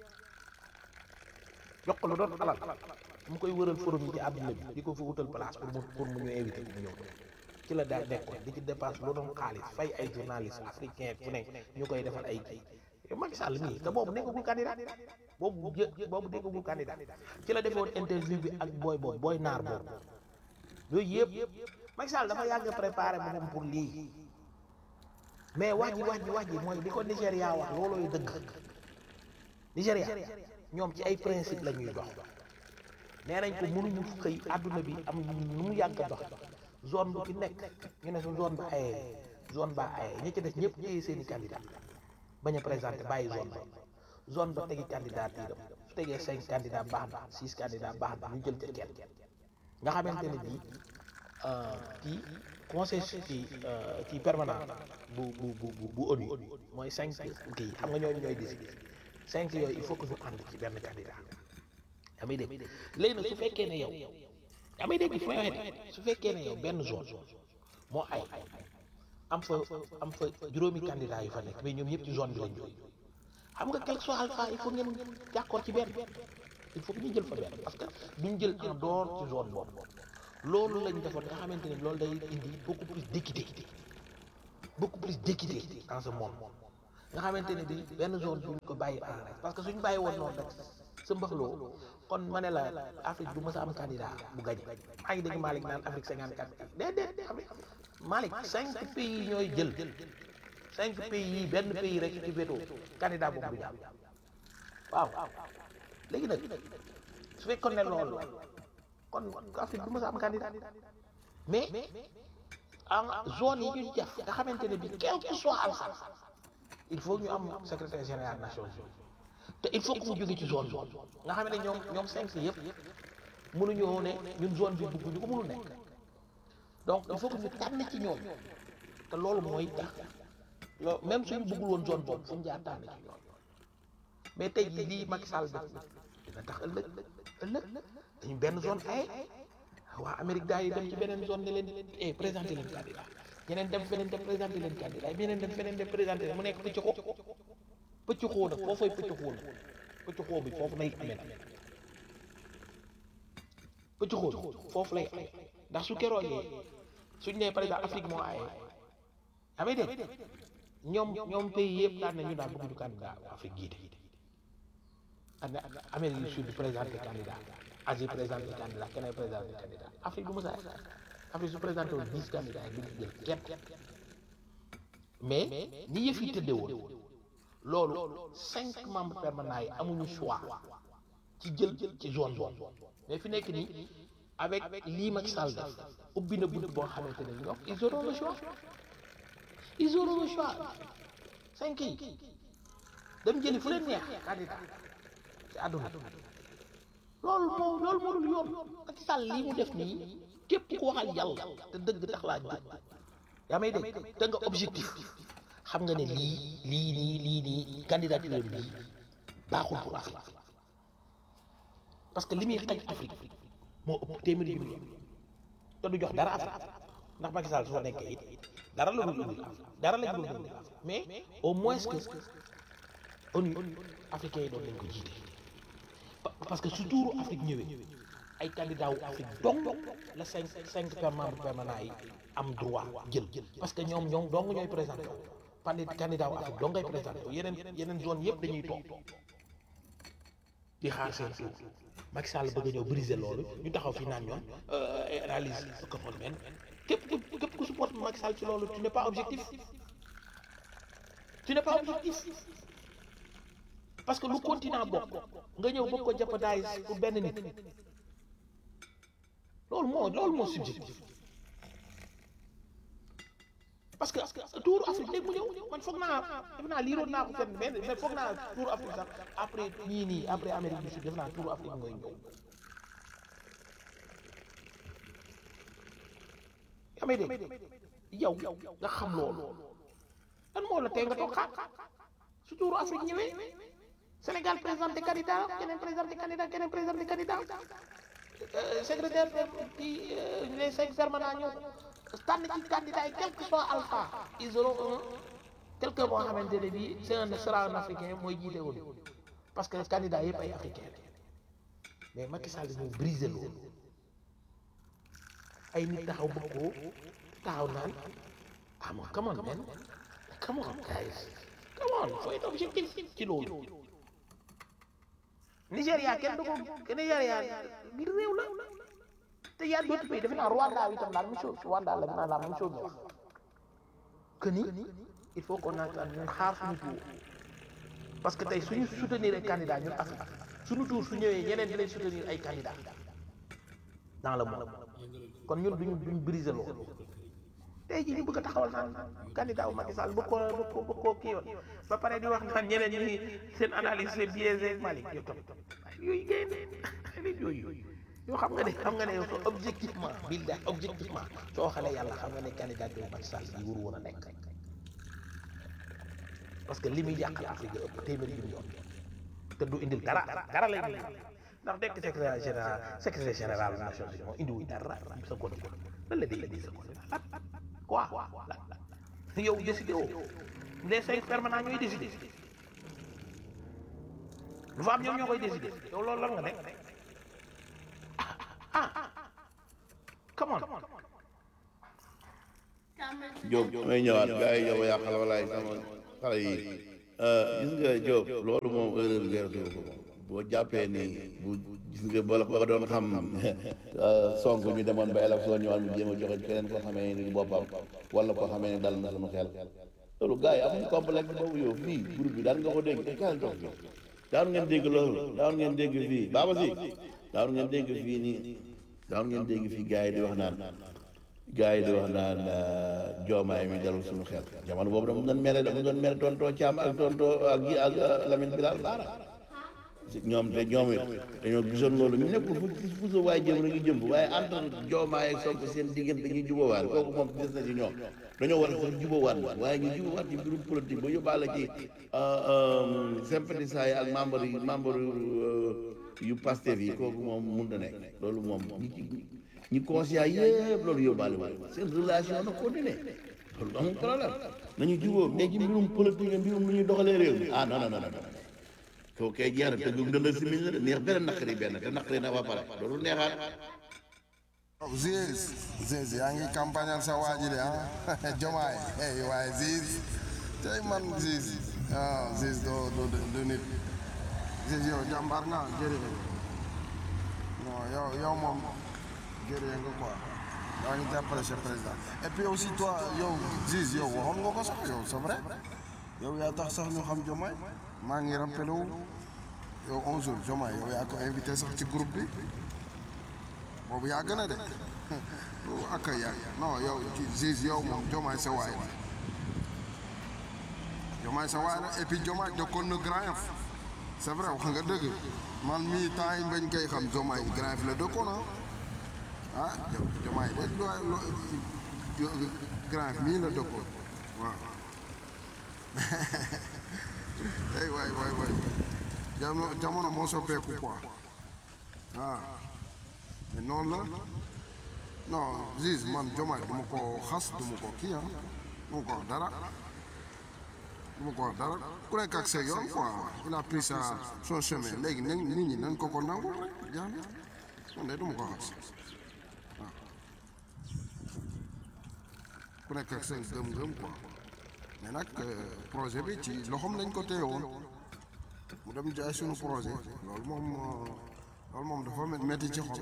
jox ko lu doon alal mu koy wëral forum yi ci àdduna bi di ko fi wutal place pour mu ñu invité mu ñëw ci la daal nekkoon di ci dépense lu doon xaalis fay ay journaliste africain fu ne ñu koy defal ay kii Macky Sall nii te boobu nekkagul candidat boobu nekkagul candidat ci la defee woon interview bi ak booy naar boobu yooyu yëpp Macky Sall dafa yàgg préparé boppam pour lii mais wax ji mooy li ko Nigéria wax loolooy dëgg Nigéria ñoom ci ay principe la ñuy dox nee nañ ko mënuñu xëy àdduna bi am nu mu yàgg dox zone bu ki nekk ñu ne su zone ba ayee ñi ci des ñëpp téye seeni candidat bañ a présenté bàyyi zone ba tegi candidature am su tegee 5 candidats baax na 6 candidats baax na ñu jël ca kenn nga xamante ne bii kii conseil kii permanent bu ONU mooy 5 kii xam nga ñooy décider 5 yooyu il faut que ñu ànd ci benn candidat yaa may dégg léegi nag su fekkee ne yow yaa may dégg fi may waxee su fekkee ne yow benn zone moo ay am fa juróomi candidat yu fa nekk mais ñoom ñëpp ci zone bi lañ jógee xam nga quel que soit alpha il faut ngeen d'accord ci benn il faut que ñu jël fa benn parce que duñ jël en dehors ci zone boobu loolu lañ defoon nga xamante ni loolu day indi beaucoup plus d'équité beaucoup plus d'équité dans ce monde nga xamante ne bi benn zone duñ ko bàyyi en rek parce que suñ bàyyi woon noonu rek sa mbaxloo kon ma ne la Afrique du mës a am candidat bu gañ maa ngi dégg Malick naan Afrique 54 déedéet Malick 5 pays ñooy jël 5 pays yi benn pays rek ci veto candidat boobu du ñu am waaw léegi nag su fekkoon ne loolu kon Afrique du mës a am candidat mais en zone yi ñu jaf nga xamante ne bi quel que soit alxam il faut ñu am secrétaire général Nations Unies te il faut que mu jóge ci zone nga xam ne ñoom 5 yëpp mënuñoo ne ñun zone bi bëgg ñu ko mënul nekk donc il faut que ñu tànn ci ñoom te loolu mooy tax loolu même suñu bëggul woon zone boobu fu ñu jaar tànn ci ñoom mais tey jii lii Macky Sall def dina tax ëllëg dañu benn zone ay waa Amérique daal yi dem ci beneen zone ne leen présenté leen candidat ñeneen dem feneen dem présenté leen candidat ñeneen dem feneen dem présenté leen mu nekk pëcc xoo nag foofay pëcc xoo nag pëcc xoo bi foofu lay amee nag pëcc xoo bi foofu lay amee ndax su keroogee suñ nee par exemple Afrique moo aaye amee dégg ñoom pays yëpp daan nañu daal bëgguñu candidat Afrique jiite Amérique du Sud présenté candidat Asie présenté candidat keneen présenté candidat Afrique du mos a Afrique su présenté woon 10 candidats yi duñu jël kenn mais ni yëf yi tëddee woon loolu 5 membres permanents yi amuñu choix ci jël ci zone mais fi nekk nii avec lii Macky Sall def ubbi na bunt boo xamante ne ñoom ils auront le choix 5 yi dem jëli fu leen neex candidat ci àdduna loolu moo dul yoon Macky Sall lii mu def nii képp ku waxal yàlla te dëgg tax laa jóg yaa may dégg te nga objectif xam nga ne lii candidature bi baaxul pour Afrique parce que li muy xañ Afrique moo ëpp téeméeri yu million te du jox dara Afrique ndax Macky Sall su fa nekkee it dara la dul indi dara lañ dul indi mais au moins que ONU africains yi doon nañ ko jiite parce que su tuuru Afrique ñëwee ay candidat wu Afrique dong la 5 membres permanents yi am droit jël parce que ñoom dong ñooy présenté wu pandi candidat wu Afrique dong ngay présenté wu yeneen zone yëpp dañuy toog di xaar seen tour Macky Sall bëgg a ñëw briser loolu ñu taxaw fii naan ñoom analyse économique képp ku supporte Macky Sall ci loolu tu n'es pas objectif parce que lu continent bokk nga ñëw bëgg ko jeopardize pour benn nit loolu moo subjectif parce que tour Afrique léegi mu ñëw man foog naa liiroon naa ko fenn mais foog naa tour Afrique sax après après Amérique du Sud def naa tour Afrique ngay ñëw yaa may dégg yow nga xam loolu lan moo la tey nga toog xaar su tour Afrique ñëwee Sénégal présenté candidat keneen présenté candidat secrétaire les 5 permanents ñëw tànn ci candidat yi quel que soit alpha ils auront quelqu'un boo xamante ne bii sera un africain mooy jiite woon parce que candidat yëpp ay africain mais Macky Sall ñu brisé loolu ay nit taxaw naan come on man come on guys come on faut être objectif ci loolu Nigéria kenn du ko Nigéria biir réew la te y a d'autres pays defe naa Rwanda itam la même chose Rwanda la la même chose ñu wax que ni il faut qu'on attende ñun xaar suñu tour parce que tey suñu soutenir ay candidats ñun Afrique suñu tour su ñëwee ñeneen dinañ soutenir ay candidats dans le monde kon ñun duñ briser loolu tey jii ñu bëgg a taxawal naan candidat wu Macky Sall bëgg koo kii yoon ba pare di wax naan ñeneen ñi seen analyse c'est biaisé Malick yow tam yooyu génn yooyu yow xam nga ne yow soo objectivement billahi objectivement soo xalee yàlla xam nga ne candidat wu Macky Sall yi waru woon a nekk parce que li muy yàq la Afrique ëpp téeméeri million te du indil dara lay indil ndax nekk secrétaire général Nations Unies moo indiwul dara sa côté lan la day indi sa côté quoi yow décidé woo les 5 permanents ñooy décidé lu fa am ñoom ñoo koy décidé yow loolu lan nga nekk come on Diop may ñëwaat gars yi yow yàqal walaay sama xale yi gis nga Diop loolu moom erreur gerte ko boo jàppee ni bu gis nga boo ko doon xam sonk ñu demoon ba élection ñëwaat mu jéem a joxe keneen koo xamee ni boppam wala koo xamee ni dal na sama xel loolu gars yi amuñu complexe boobu yow fii groupe bi daan nga ko dégg kaay toog fii daanu ngeen dégg loolu daanu ngeen dégg fii baaba si daanu ngeen dégg fii nii daanu ngeen dégg fii gars yi di wax naan joomaay mi dalul suñu xel jamono boobu dama doon mere tontoo Caam ak tontoo ak gi ak Lamine Bilal Baara ñoom it dañoo gisoon loolu ñu nekkul fu sa waay jëm rek ñu jëm waaye entre joomaay ak Sonko seen diggante ñuy jubawaat kooku moom gis na ci ñoom dañoo war a sax jubawaat waaye ñu jubawaat ci mbirum politique ba yóbbaale ci sympathisants yi ak membre yu Pastef yi kooku moom mun na nekk loolu moom ñi conscient yëpp loolu yóbbaale waay seen relation na continuer loolu amul problème nañu jubóo mais ci mbirum politique mbirum lu ñuy doxalee réew mi ah non kooku kay jeex na te du ndëndal si mil na neex benn naqari benn te naqari na ba pare loolu neexaat Ziz yaa ngi campagnal sa waa ji de Jomaay waaye Ziz tey man Ziz Ziz do nit Ziz yow jàmbaar naa jërëjëf non yow moom jërëjëf nga quoi yaa ngi jàppale chef président et puis aussi toi yow Ziz yow waxoon nga ko sax yow c'est vrai yow yaa tax sax ñu xam Jomaay maa ngi rappelé wu yow 11 jours Jomaay yow yaa ko invité sax ci groupe bi boobu yaa gën a de ak a yàgg non yow Ziz yow moom Jomaay sa waay la Jomaay sa waay la et puis Jomaay dëkkoon na Grand Yoff c'est vrai wax nga dëgg man mii temps yi bañ koy xam Jomaay Grand Yoff la dëkkoon Jomaay de Grand Yoff mii la dëkkoon waaw waay jamono moo soppeeku quoi mais noonu la non Ziz man Jomaay du ma ko xas du ma ko kii du ma ko wax dara ku nekk ak sa yoon quoi il a pris son chemin léegi nit ñi nañ ko nangu rek jaa man de du ma ko xas waaw ku nekk ak seen gëm-gëm quoi mais nag projet bi ci loxoom lañ ko téye woon mu dem jaay suñu projet loolu moom dafa metti ci xol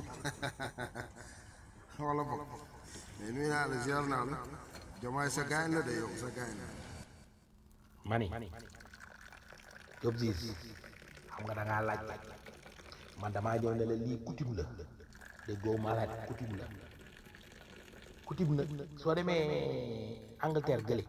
wala boog mais nuyu naa la ziar naa la Jomaay sa gaañ la de yow sa gaañ la mani Diop Ziz xam nga da ngaa laaj man damaa ñëw ne la lii coutume la déggoo maa laaj coutume la soo demee Angleterre gële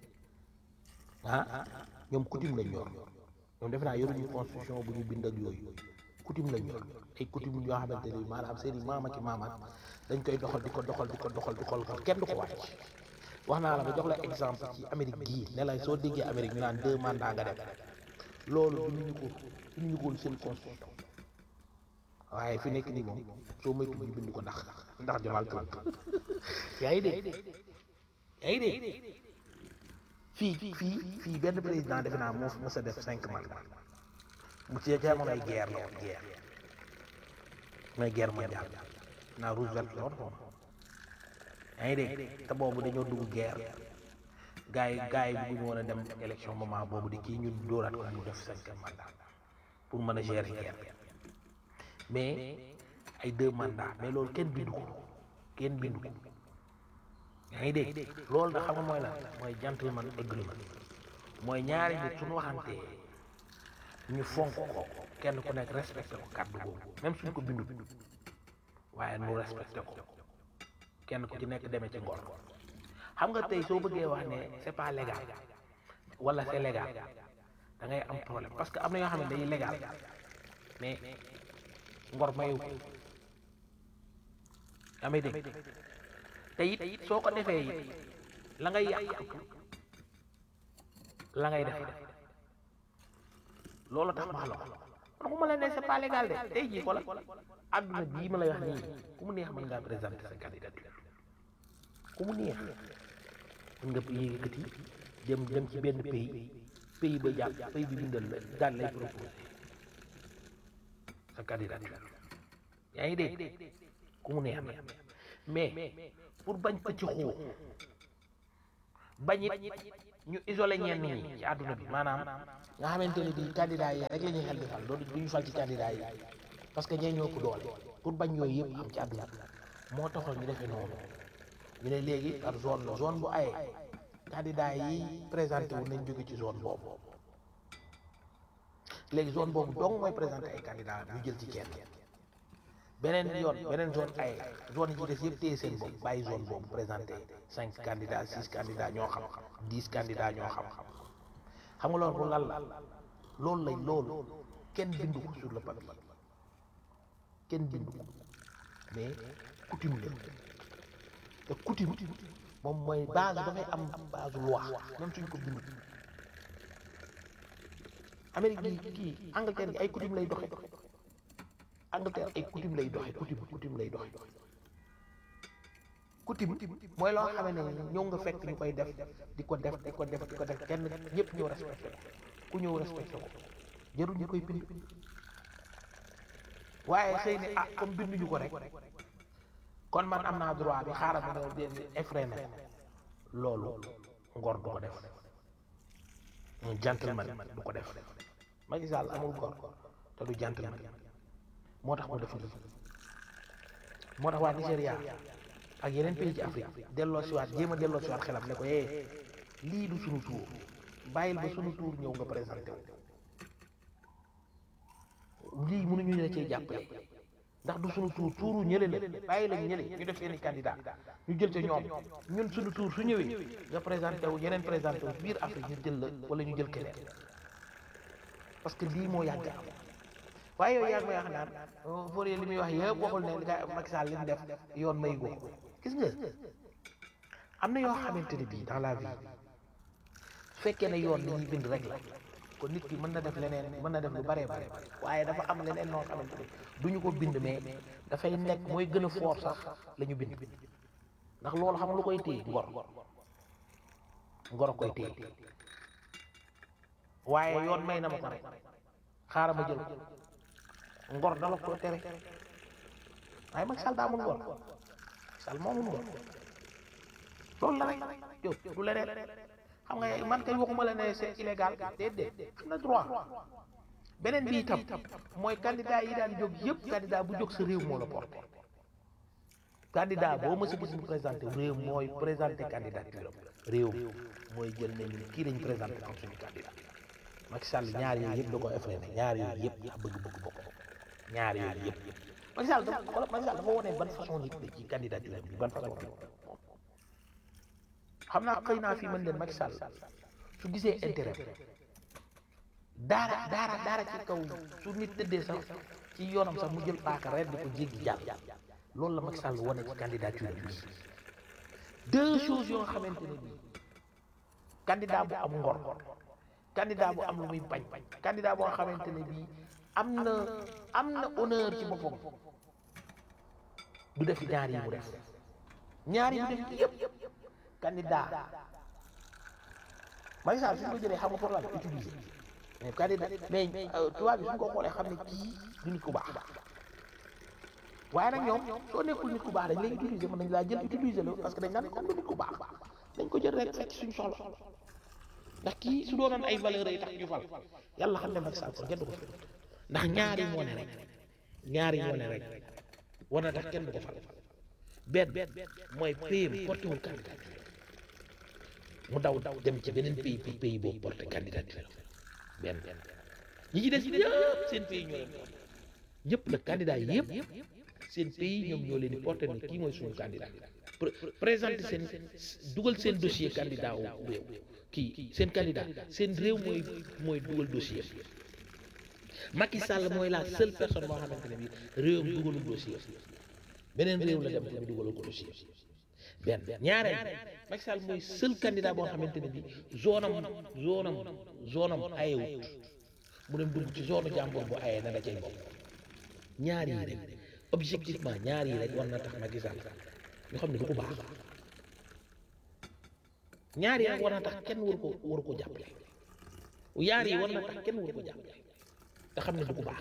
ñoom coutume lañ yor ñoom defe naa yoruñu constitution bu ñu bind ak yooyu coutume lañ yor ay coutume yoo xamante ni maanaam seen i maama ki maamaat dañ koy doxal di ko xool kenn du ko wàcc wax naa la ba jox la exemple ci Amérique gii ne la soo déggee Amérique ñu naan 2 mandats nga def loolu binduñu ko seen constitution waaye fi nekk nii moom soo moytu ñu bind ko ndax Donald Trump yaa ngi dégg fii benn président defe naa moo fi mës a def 5 mandats mu ci jamono ay guerre la woon guerre mondiale naa Roosevelt la woon yaa ngi dégg te boobu dañoo dugg guerre gars yi bëgguñu woon a dem élection moment boobu di kii ñu dóoraat ko mu def 5 mandats pour mën a gérer guerre mais ay 2 mandats mais loolu kenn bindu ko yaa ngi dégg loolu da xam nga mooy lan mooy gentleman agreement mooy ñaari nit suñu waxantee ñu fonk ko kenn ku nekk respecté ko kàddu boobu même suñ ko bindu waaye nu respecté ko kenn ku ci nekk demee ci ngor xam nga tey soo bëggee wax ne c'est pas légal wala c'est légal da ngay am problème parce que am na yoo xam ne day légal mais ngor mayu ko amee dégg te it soo ko defee it la ngay yàq la ngay def loolu tax ma wax la ko man ku ma la ne c'est pas légal de tey jii xoolal àdduna bii ma lay wax nii ku mu neex mën ngaa présenter sa candidature ku mu neex mën nga yëkkati dem ci benn pays ba jàpp pays bi bindal la daal lay proposer sa candidature yaa ngi dégg ku mu neex mais pour bañ pëcc xoo bañit ñu isolé ñenn ñi ci àdduna bi maanaam nga xamante ne bii candidat yi rek la ñuy xel di fal loolu du ñu fal ci candidat yi parce que ñee ñoo ëpp doole pour bañ yooyu yëpp am ci àdduna bi moo taxoon ñu defee noonu ñu ne léegi par zone la zone bu aye candidat yi présenté wu nañ jóge ci zone boobu léegi zone boobu dong mooy présenté ay candidat ñu jël ci kenn beneen yoon beneen zone ay zone yi ci des yëpp téye seen bopp bàyyi zone boobu présenté 5 candidats 6 candidats ñoo xam 10 candidats ñoo xam xam nga loolu lan la loolu kenn bindu ko sur le papier kenn bindu ko mais coutume la te coutume moom mooy base dafay am base loi même suñ ko bindu Amérique gi kii Angleterre gi ay coutume lay doxe Angleterre ay coutume lay doxe coutume lay doxe coutume mooy loo xam ne ñëw nga fekk ñu koy def di ko def kenn ñëpp ñëw respecté ko ku ñëw respecté ko jarul ñu koy bind waaye xëy ne ah comme binduñu ko rek kon man am naa droit bi xaaral ma ñëw di effréné loolu ngor du ko def un gentleman du ko def Macky Sall amul ngor te du gentleman moo tax mu def lii moo tax waa Nigéria ak yeneen pays ci Afrique delloo siwaat jéem a delloo siwaat xelam ne ko lii du sunu tour bàyyil ba sunu tour ñëw nga présenté wu lii mënuñu la cee jàppale ndax du sunu tour tuuru ñële la bàyyi lañ ñële ñu def seeni candidat ñu jël ca ñoom ñun sunu tour su ñëwee nga présenté wu yeneen présenté wu biir Afrique ñu jël la wala ñu jël keneen parce que lii moo yàgg am waaye yow yaa ngi may wax naan Fourier li muy wax yëpp waxul ne li nga Macky Sall li mu def yoon may go gis nga am na yoo xamante ne bii dans la vie su fekkee ne yoon li ñuy bind rek la kon nit ki mën na def leneen mën na def lu bare waaye dafa am leneen noo xamante ne du ñu ko bind mais dafay nekk mooy gën a fort sax la ñu bind ndax loolu xam nga lu koy téye ngor a koy téye waaye yoon may na ma ko rek xaaral ma jël ngor dala ko tere waaye Macky Sall daa amul ngor Sall moomul ngor loolu la rek yow du leneen xam nga man kay waxuma la ne c'est illégal déedéet am na droit beneen bi itam mooy candidat yi daan jóg yëpp candidat bu jóg sa réew moo la porté candidat boo mës a gis ñu présenté réew mooy présenté candidature am réew mooy jël ne ñun kii lañ présenté comme suñu candidat Macky Sall ñaar yooyu yëpp da ko effréné ñaar yooyu yëpp bëgg bokk ñaar yooyu yëpp Macky Sall dafa wone ban façon nit la ci candidature bi ban façon nit xam naa xëy naa fii mën leen Macky Sall su gisee intérêt daara ci kaw su nit tëddee sax ci yoonam sax mu jël paaka ren di ko jéggi jàll loolu la Macky Sall wone ci candidature bi deux choses yoo nga xamante ne bii candidat bu am ngor candidat bu am lu muy bañ candidat boo xamante ne bii am na honneur ci boppam du def ñaar yi mu def ñaar yi mu def yëpp candidat Macky Sall suñ ko jëlee xam nga pour la utiliser mais candidat mais tubaab bi suñ ko xoolee xam ne kii du nit ku baax waaye nag ñoom soo nekkul nit ku baax dañ lay utiliser mën nañ laa jël utiliser la parce que dañ naan comme du nit ku baax dañ ko jël rek fekk suñ soxla ndax kii su doonoon ay valeurs yi tax ñu fal yàlla xam ne Macky Sall kon kenn du ko fal ndax ñaari moo ne rek war na tax kenn du ko fal benn mooy PM porté wul candidature mu daw dem ci beneen pays boobu porté candidature benn ñi ci des yëpp seen pays ñoo leen porté ñëpp nag candidat yi yëpp seen pays ñoom ñoo leen di porté ne kii mooy suñu candidat présenté seen dugal seen dossier candidat wu réew kii seen candidat seen réew mooy dugal dossier Macky Sall mooy la seule personne moo xamante ne bi réewam dugalul dossier beneen réew la dem te bi dugalul ko dossier benn ñaareel Macky Sall mooy seul candidat boo xamante ne bi zone am ayewut mu dem dugg ci zone jàmbur bu ayee na da cay bokk ñaar yi rek objectivement ñaar yi rek war na tax Macky Sall ñu xam ne du ko baax ñaar yi rek war na tax kenn waru ko jàppale yaar yi war na tax kenn waru ko jàppale te xam ne du ko baax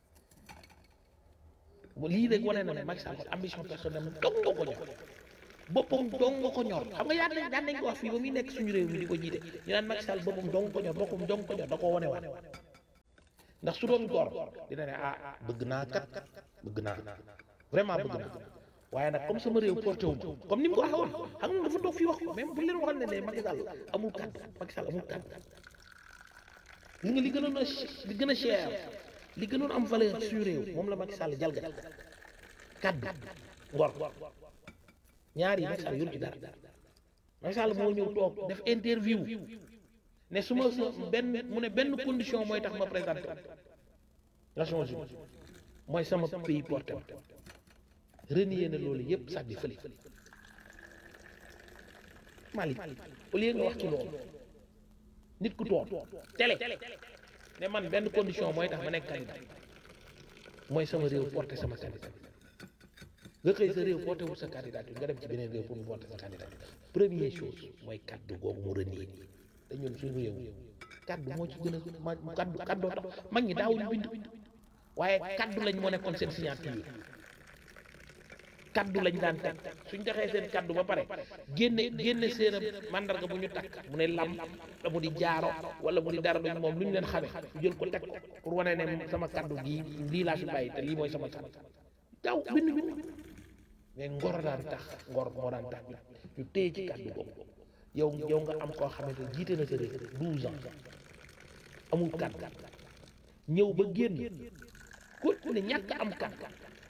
lii rek wane na ne Macky Sall ambition personnelle dong nga ko ñor boppam dong nga ko ñor xam nga daan nañ ko wax fii ba muy nekk suñu réew mi di ko jiite ñu naan Macky Sall boppam dong ko ñor boppam dong ko ñor da koo wane waat ndax su doon góor dina ne bëgg naa vraiment bëgg naa waaye nag comme sama réew porté wu ma comme ni mu ko waxee woon xam nga dafa toog fii wax ko même bu leen waxal ne Macky Sall amul kàddu Macky Sall amul kàddu li nga li gën a cher li gënoon am valeur suñu réew moom la Macky Sall jalgat kàddu ngor ñaar yi Macky Sall yoru ci dara Macky Sall moo ñëw toog def interview ne su ma mu ne benn condition mooy tax ma présenté Nations Unies mooy sama pays porté ma renier na loolu yëpp sàddi fële Malick au lieu nga wax ci loolu nit ku toog télé ne man benn condition mooy tax ma nekk candidat mooy sama réew porté sama candidat nga xëy sa réew porté wul sa candidature nga dem ci beneen réew pour mu porté sa candidature première chose mooy kaddu googu mu renier te ñun suñu réew kaddu moo ci gën a kaddu tax mag ñi daawuñu bind waaye kaddu lañ moo nekkoon seen signature kaddu lañ daan teg suñ joxee seen kaddu ba pare génne seen mandarga bu ñu takk mu ne lam la mu di jaaro wala mu di dara luñ moom lu ñu leen xamee ñu jël ko teg ko pour wane ne sama kaddu gii lii laa fi bàyyi te lii mooy sama kaddu daw bind mais ngor daan tax ngor moo daan tax ñu téye ci kaddu boobu yow nga am koo xamante jiite na sa réew 12 ans amul kaddu ñëw ba génn ku ne ñàkk am kaddu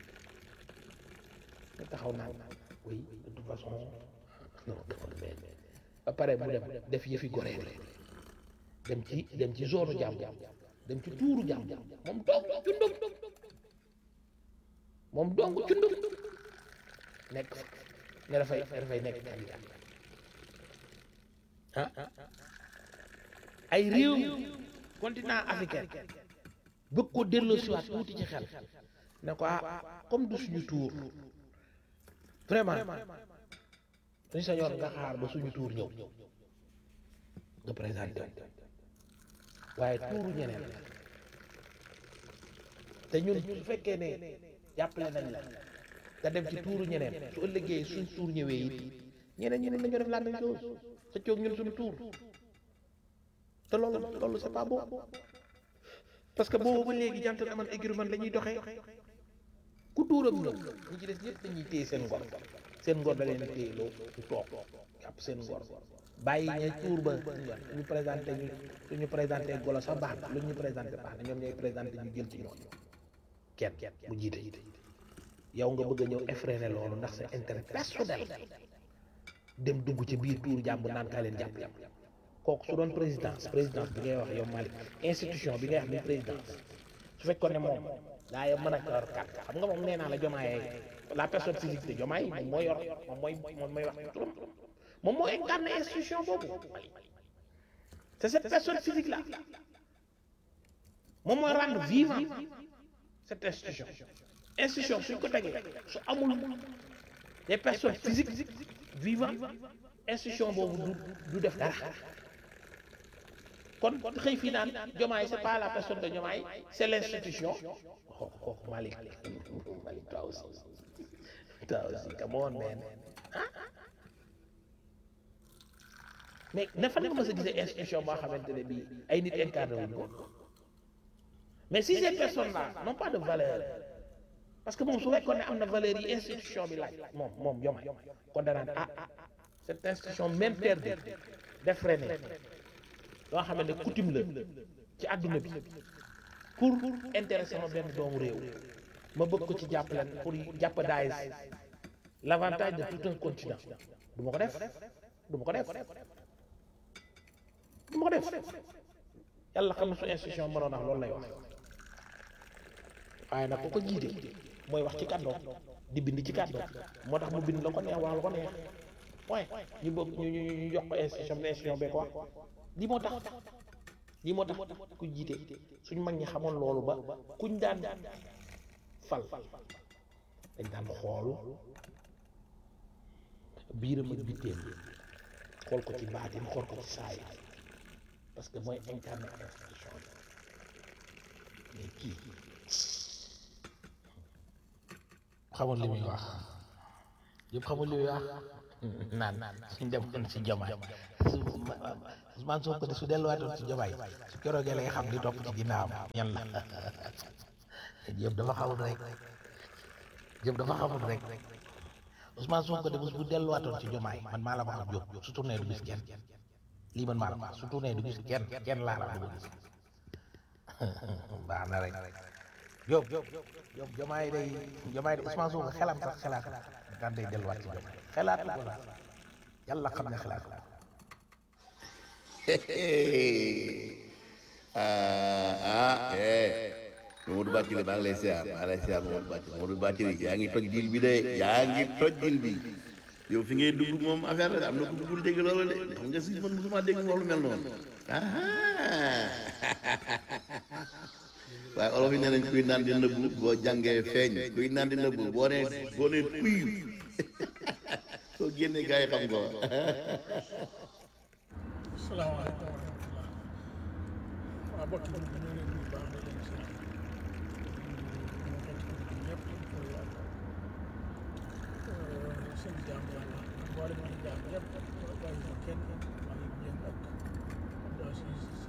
taxaw naa oui de toute façon non ba pare mu dem def yëfi goree dem ci zone jàmbur dem ci tuuru jàmbur moom dong cundum nekk ne dafay nekk candidat ay réew continent africain bëgg ko delloosiwaat tuuti ci xel ne ko comme du suñu tuur vraiment suñu sañoon nga xaar ba suñu tuur ñëw nga présenté waaye tuuru ñeneen te ñun su fekkee ne jàppale nañ la nga dem ci tuuru ñeneen su ëllëgee suñ tuur ñëwee it ñeneen lañoo def la même chose sa coog ñun suñu tuur te loolu c'est pas bon parce que boobu ba léegi jantal aman agreement la ñuy doxee ku tuuram ñëw ñi ci des ñëpp dañuy téye seen ngor da leen téye loo ñu toog jàpp seen ngor bàyyi ña tuur ba ñu présenté ñu présenté golo sax baax na lu ñu présenté baax na ñoom ñooy présenté ñu jël ci ñoom kenn bu jiite yow nga bëgg a ñëw effréné loolu ndax sa intérêt personnel dem dugg ci biir tuur jàmbur naan kaa leen jàpp kooku su doon présidence bi ngay wax yow Malick institution bi ngay wax ni présidence su fekkoon ne moom daa yow mën a yor carte xam nga moom nee naa la Diomaye la personne physique de Diomaye moom mooy yor moom mooy wax turam moom moo incarné institution boobu c'est cette personne physique là moom mooy rendre vivant cette institution suñ ko tegee su amul des personnes physiques vivant institution boobu du def dara kon xëy fii naan Diomaye c'est pas la personne de Diomaye c'est l'institution kooku Malick toi aussi come on man mais na fan nga mës a gisee institution boo xamante ne bii ay nit incarné wuñ ko mais si ces personnes là n'ont pas de valeur parce que moom su fekkoon ne am na valeur yi institution bi laaj moom Diomaye kon danaan cette institution même perdue d'effréné loo xamante ne coutume la ci àdduna bi pour intéresser ma benn doomu réew ma bëgg ko ci jàppale pour jeopardize l'avantage de tout un continent du ma ko def yàlla xam na su institution mënoon wax loolu lay wax waaye nag ku ko jiite mooy wax ci kàddoom di bind ci kàddoom moo tax mu bind la ko neex wax la ko neex waaye ñu bëgg ñu jox ko institution bee ko wax lii moo tax ku jiite suñ mag ñi xamoon loolu ba kuñ daan fal dañ daan xool biiram ak bitteem xool ko ci baatin xool ko ci saay parce que mooy incarné institution bi mais kii xamoon li muy wax yëpp xamul li wax naan suñ demoon si Diomaye su Ousmane Sonko de su delluwaatoon si Diomaye su keroogee lay xam di topp ci ginnaawam ñan la yëpp dafa xamul rek yëpp dafa xamul rek Ousmane Sonko de bés bu delluwaatoon ci Diomaye man maa la ko xam Diop su tourné du gis kenn lii man maa la ko wax su tourné du gis kenn laa la du ko gis baax na rek Diop Diomaye day Ousmane Sonko xelam sax xelaat daan day delluwaat ci Diomaye xelaat ko la yàlla xam ne xelaat ko Mamadou Bathily maa ngi lay siyaar Mamadou Bathily yaa ngi toj dil bi de yaa ngi toj dil bi yow fi ngay dugg moom affaire la am na ku duggul dégg loolu de xam nga si man mosuma dégg wax lu mel noonu waaye olof yi nee nañ kuy naan di nëbbu boo jàngee feeñ kuy naan di nëbbu boo nee kuy soo génnee gars yi xam ko salaamaaleykum wa rahmatulah waaw bokk yi ñu ngi leen di baax di leen si ñëpp seen jaam yàlla boole ma jaam yëpp bàyyi ma kenn maa ngi yéen ak Abdou Aziz si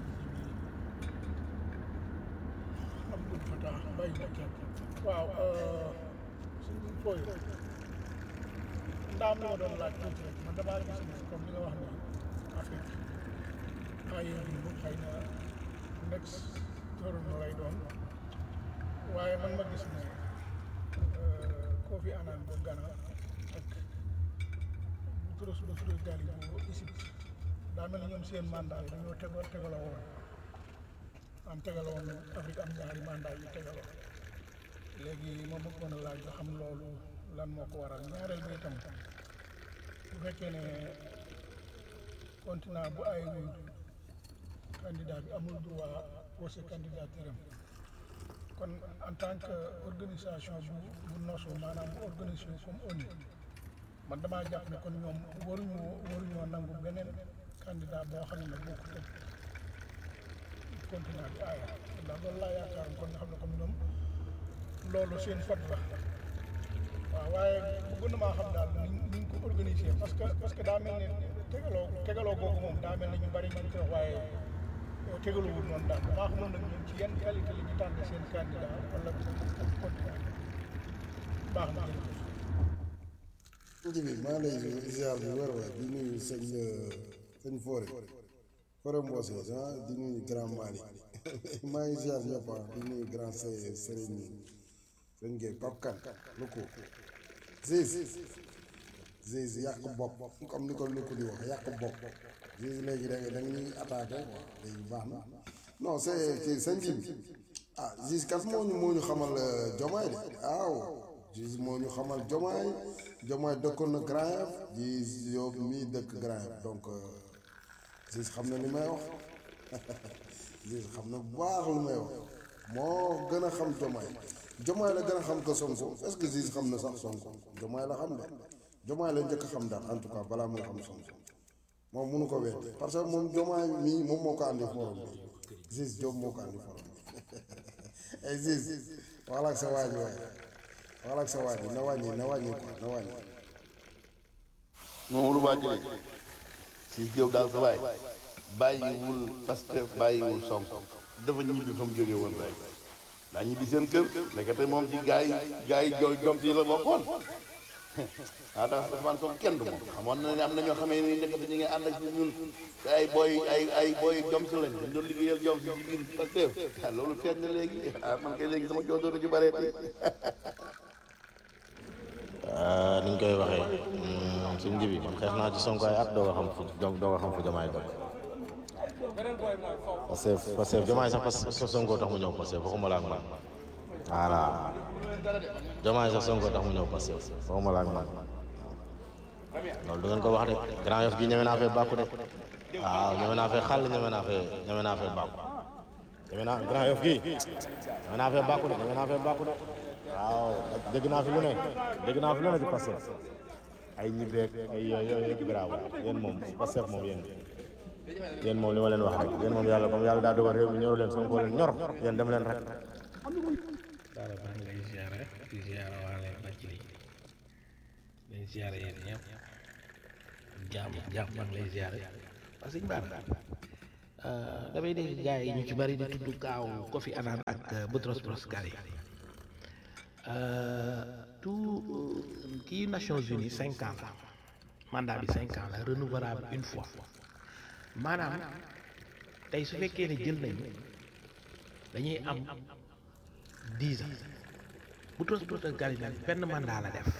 Abdou Fatah bàyyi ma kenn waaw suñu fooy ndaam li ma doon laaj tuuti rek man damaa gis ne comme li nga wax ni Afrique ay xëy na next tournoi lay doon waaye man ma gis ne Kofi Annan bu Ghana ak Boutros Ghali bu Égypte daa mel ni ñoom seen mandat yi dañoo tegaloo woon tegaloo woon Afrique am ñaari mandat yu tegaloo léegi ma bëggoon a laaj ba xam loolu lan moo ko waral ñaareel bi itam bu fekkee ne continent bu ay candidat bi amul droit poser candidature am kon en tant que organisation bu nosu maanaam bu organisation comme ONU man damaa jàpp ne kon ñoom waruñoo nangu beneen candidat boo xam ne bokkut ak continent bi aaya ndax loolu laa yaakaaroon kon nga xam ne comme ñoom loolu seen fat la waaw waaye bëgg na maa xam daal ni ñu ko organisé parce que daa mel ne tegaloo googu moom daa mel ne ñu bari ñu koy wax waaye tegaloo wul noonu daal damaa xamoon nag ñun ci yenn qualité la ñu tànn seen candidat wala continent baax na jërëjëf. Jibi maa ngi lay ziar bu wér waay di nuyu sëñ Fore Mbose di nuyu grand Mali maa ngi ziar ñëpp di nuyu grand Serigne sëñ Gueye Pape Kane lu ko Ziz yàq bopp comme ni ko lu ko di wax yàq bopp Ziz léegi da nga ñuy attaqué quoi léegi baax na non c'est kii sëñ Jibi Ziz kat moo ñu xamal Diomaye de waaw Ziz moo ñu xamal Diomaye dëkkoon na Grand Yoff Ziz yow mii dëkk Grand Yoff donc Ziz xam na li may wax Ziz xam na bu baax lu may wax moo gën a xam Diomaye la gën a xam que Sonko est-ce que Ziz xam na sax Sonko Diomaye la xam de Diomaye la njëkk a xam daal en tout cas balaa muy xam Sonko moom mënu ko weddi parce que moom Diomaye mii moom moo ko andi forum bi Ziz Diop moo ko andi forum bi ay Ziz waxal ak sa waa ji waay waxal ak sa waa ji na wàññi quoi na wàññi. Mamadou Bathily si Diop daal sa waay bàyyiwul Pastef bàyyiwul Sonko dafa ñibbi fa mu jógee woon rek daa ñibbi seen kër nekkate moom ci gaa yi jom si la bokkoon waaw dafa Ousmane Sonko kenn du moom xamoon na ne am na ñoo xamee ni nekkate ñu ngi ànd ak ñun ay booy jom si lañ dañ doon liggéeyal jom si ci biir Pastef loolu feeñ na léegi man kay léegi sama joodóoru ci bareeti ni ñu koy waxee suñ Jibi man xeex naa ci Sonko ay at doo nga xam fu Diomaye dëkk parce que Diomaye sax parce que Sonko tax mu ñëw parce que waxuma la ak man voilà Diomaye sax Sonko tax mu ñëw parce que waxuma la ak man loolu du ngeen ko wax de Grand Yoff gi ñeme naa fee bàkku de waaw ñeme naa fee xàll ñeme naa fee bàkku Grand Yoff gi ñeme naa fee bàkku de waaw dégg naa fi lu ne ci Pastef ay ñibbeeg ay yooyu yëpp garaaw yéen moom Pastef moom yéen moom li ma leen wax rek yéen moom yàlla comme yàlla daa dogal réew mi ñoru leen Sonko leen ñor yéen dem leen rek. daara maa ngi lay ziara di ziara waale Bathily leen ziare yéen ñëpp jàmm maa ngi lay ziare parce que ñu baax damay dégg gars yi ñu ci bari di tudd kaaw Kofi Annan ak Boutros Boutros-Ghali tout kii Nations Unies 5 ans la mandat bi 5 ans la renouvelable une fois maanaam tey su fekkee ne jël nañu dañuy am 10 ans Boutros Boutros-Ghali nag benn mandat la def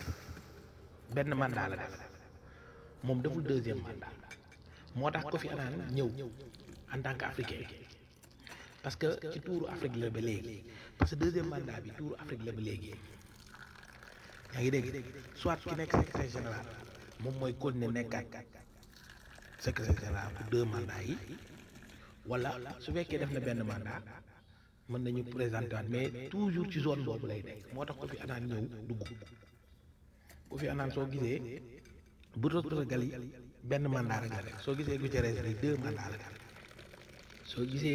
moom deful deuxième mandat moo tax Kofi Annan ñëw en tant qu'Africain parce que ci tuuru Afrique la ba léegi parce que deuxième mandat bi tuuru Afrique la ba léegi yaa ngi dégg soit ki nekk secrétaire général moom mooy continuer nekkaat secrétaire général pour 2 mandats yi wala su fekkee def na benn mandat mën nañu présenter waat mais toujours ci zone boobu lay nekk moo tax Kofi Annan ñëw dugg Kofi Annan soo gisee Boutros Boutros-Ghali benn mandat rek la def soo gisee Guterres rek 2 mandats la def soo gisee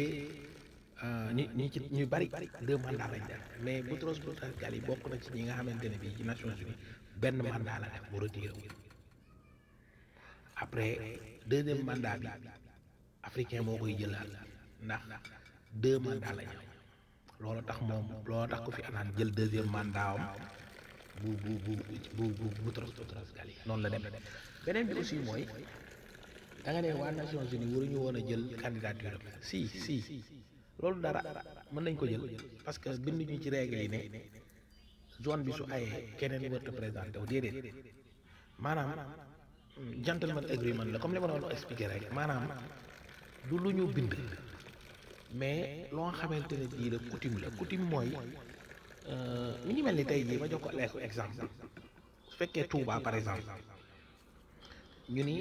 ñu bari 2 mandats lañ def mais Boutros Boutros-Ghali bokk na ci ñi nga xamante ne bii ci Nations Unies benn mandat la def mu retiré wu après deuxième mandat bi africain moo koy jëlaat ndax 2 mandats la ñu loolu tax Kofi Annan jël deuxième mandat am bu Boutros Boutros-Ghali noonu la dem beneen bi aussi mooy da nga ne waa Nations Unies waruñu woon a jël candidature am si loolu dara mën nañ ko jël parce que binduñu ci règle yi ne zone bi su ayee keneen warut a présenté wu déedéet maanaam gentleman agreement la comme li ma doon expliqué rek maanaam du lu ñu bind mais loo xamante ne bii la coutume mooy mi ngi mel ni tey jii ma jox ko exemple su fekkee Touba par exemple ñu ni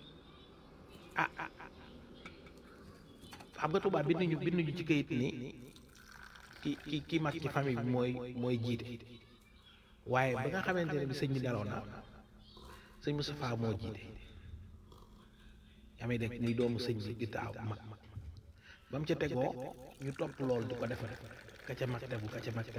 xam nga Touba binduñu ci kayit ni ki mag ci famille bi mooy jiite waaye ba nga xamante ne bi sëñ bi daloon na sëñ Moustapha moo jiite yaa may dégg muy doomu sëñ bi di taaw mag ba mu ca tegoo ñu topp loolu di ko defal ka ca mag tegu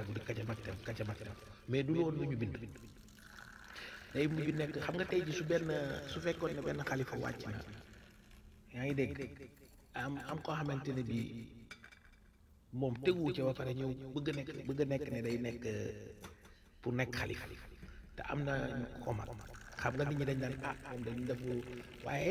mais du loolu lu ñu bind day mujj nekk xam nga tey ji su fekkoon ne benn xalifa wàcc na yaa ngi dégg am koo xamante ne bii moom teguwu ca ba pare ñëw bëgg a nekk ne day nekk pour nekk xalifa te am na ñu ko mag xam nga nit ñi dañ daan moom dañu def waaye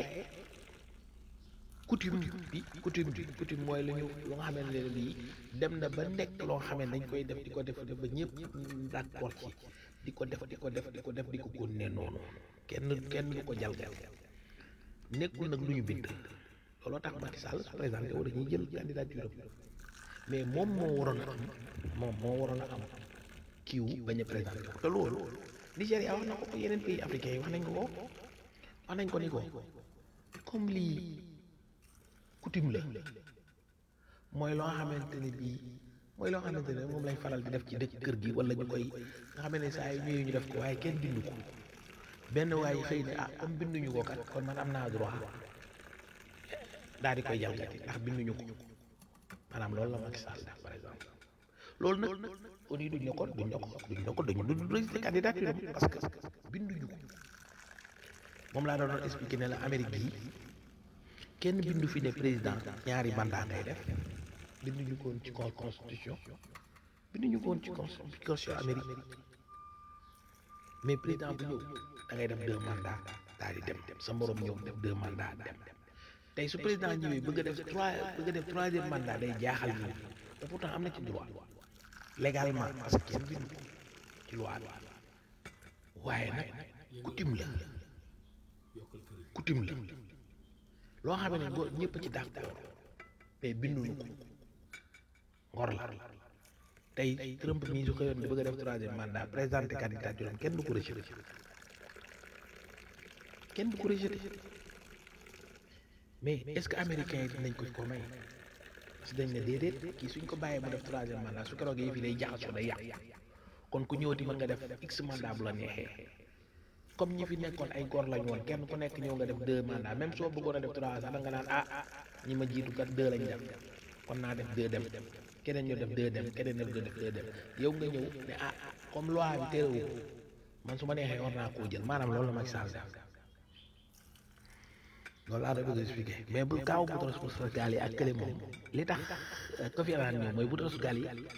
coutume mooy lu nga xamante ne bii dem na ba nekk loo xam ne dañ koy def di ko def ba ñëpp d'accord ci di ko def di ko continuer noonu kenn du ko jalgal nekkul nag lu ñu bind looloo tax Macky Sall su présenté woo dañuy jël candidature am mais moom moo waroon a am kiiw bañ a présenté wu te loolu Nigéria wax na ko yeneen pays africains yi wax nañ ko ni ko comme lii coutume la mooy loo xamante ne bii moom lañ faral di def ci dëkk kër gi wala ñu koy nga xam ne saa yu ñëwee ñu def ko waaye kenn bindu ko benn waaye xëy ne comme binduñu ko kat kon man am naa droit daal di koy jalgati ndax binduñu ko maanaam loolu la Macky Sall def par exemple loolu nag on est duñ ko dañu registré candidature am parce que binduñu ko moom laa doon expliqué ne la Amérique gii kenn bindu fi ne président ñaari mandat ngay def binduñu ko woon ci constitution Amérique mais président bu ñëw da ngay def 2 mandats daal di dem sa morom ñëw def 2 mandats dem tey su président ñëwee bëgg a def 3e mandat day jaaxal ñu te pourtant am na ci droit légalement parce que kenn bindu ko ci loi bi waaye nag coutume la loo xam ne ñëpp ci d'accord mais binduñu ko ngor la tey Trump mii su xëyoon di bëgg a def 3e mandat présenté candidature am kenn du ko rejeté mais est-ce que américains yi dinañ ko may parce que dañ ne déedéet kii suñ ko bàyyee mu def 3e mandat su keroog yi fii day jaxasoo day yàq kon ku ñëwati mën nga def x mandat bu la neexee comme ñi fi nekkoon ay góor lañ woon kenn ku nekk ñëw nga def 2 mandats même soo bëggoon a def 3 sax da nga naan ñi ma jiitu kat 2 lañ def kon naa def 2 dem keneen ñëw def 2 dem keneen ñëw def 2 dem yow nga ñëw ne comme loi bi terewu man su ma neexee war naa koo jël maanaam loolu la Macky Sall def loolu laa doon bëgg expliqué mais bu kaaw Boutros Boutros Ghali ak kële moom li tax Kofi Annan ñëw mooy Boutros Ghali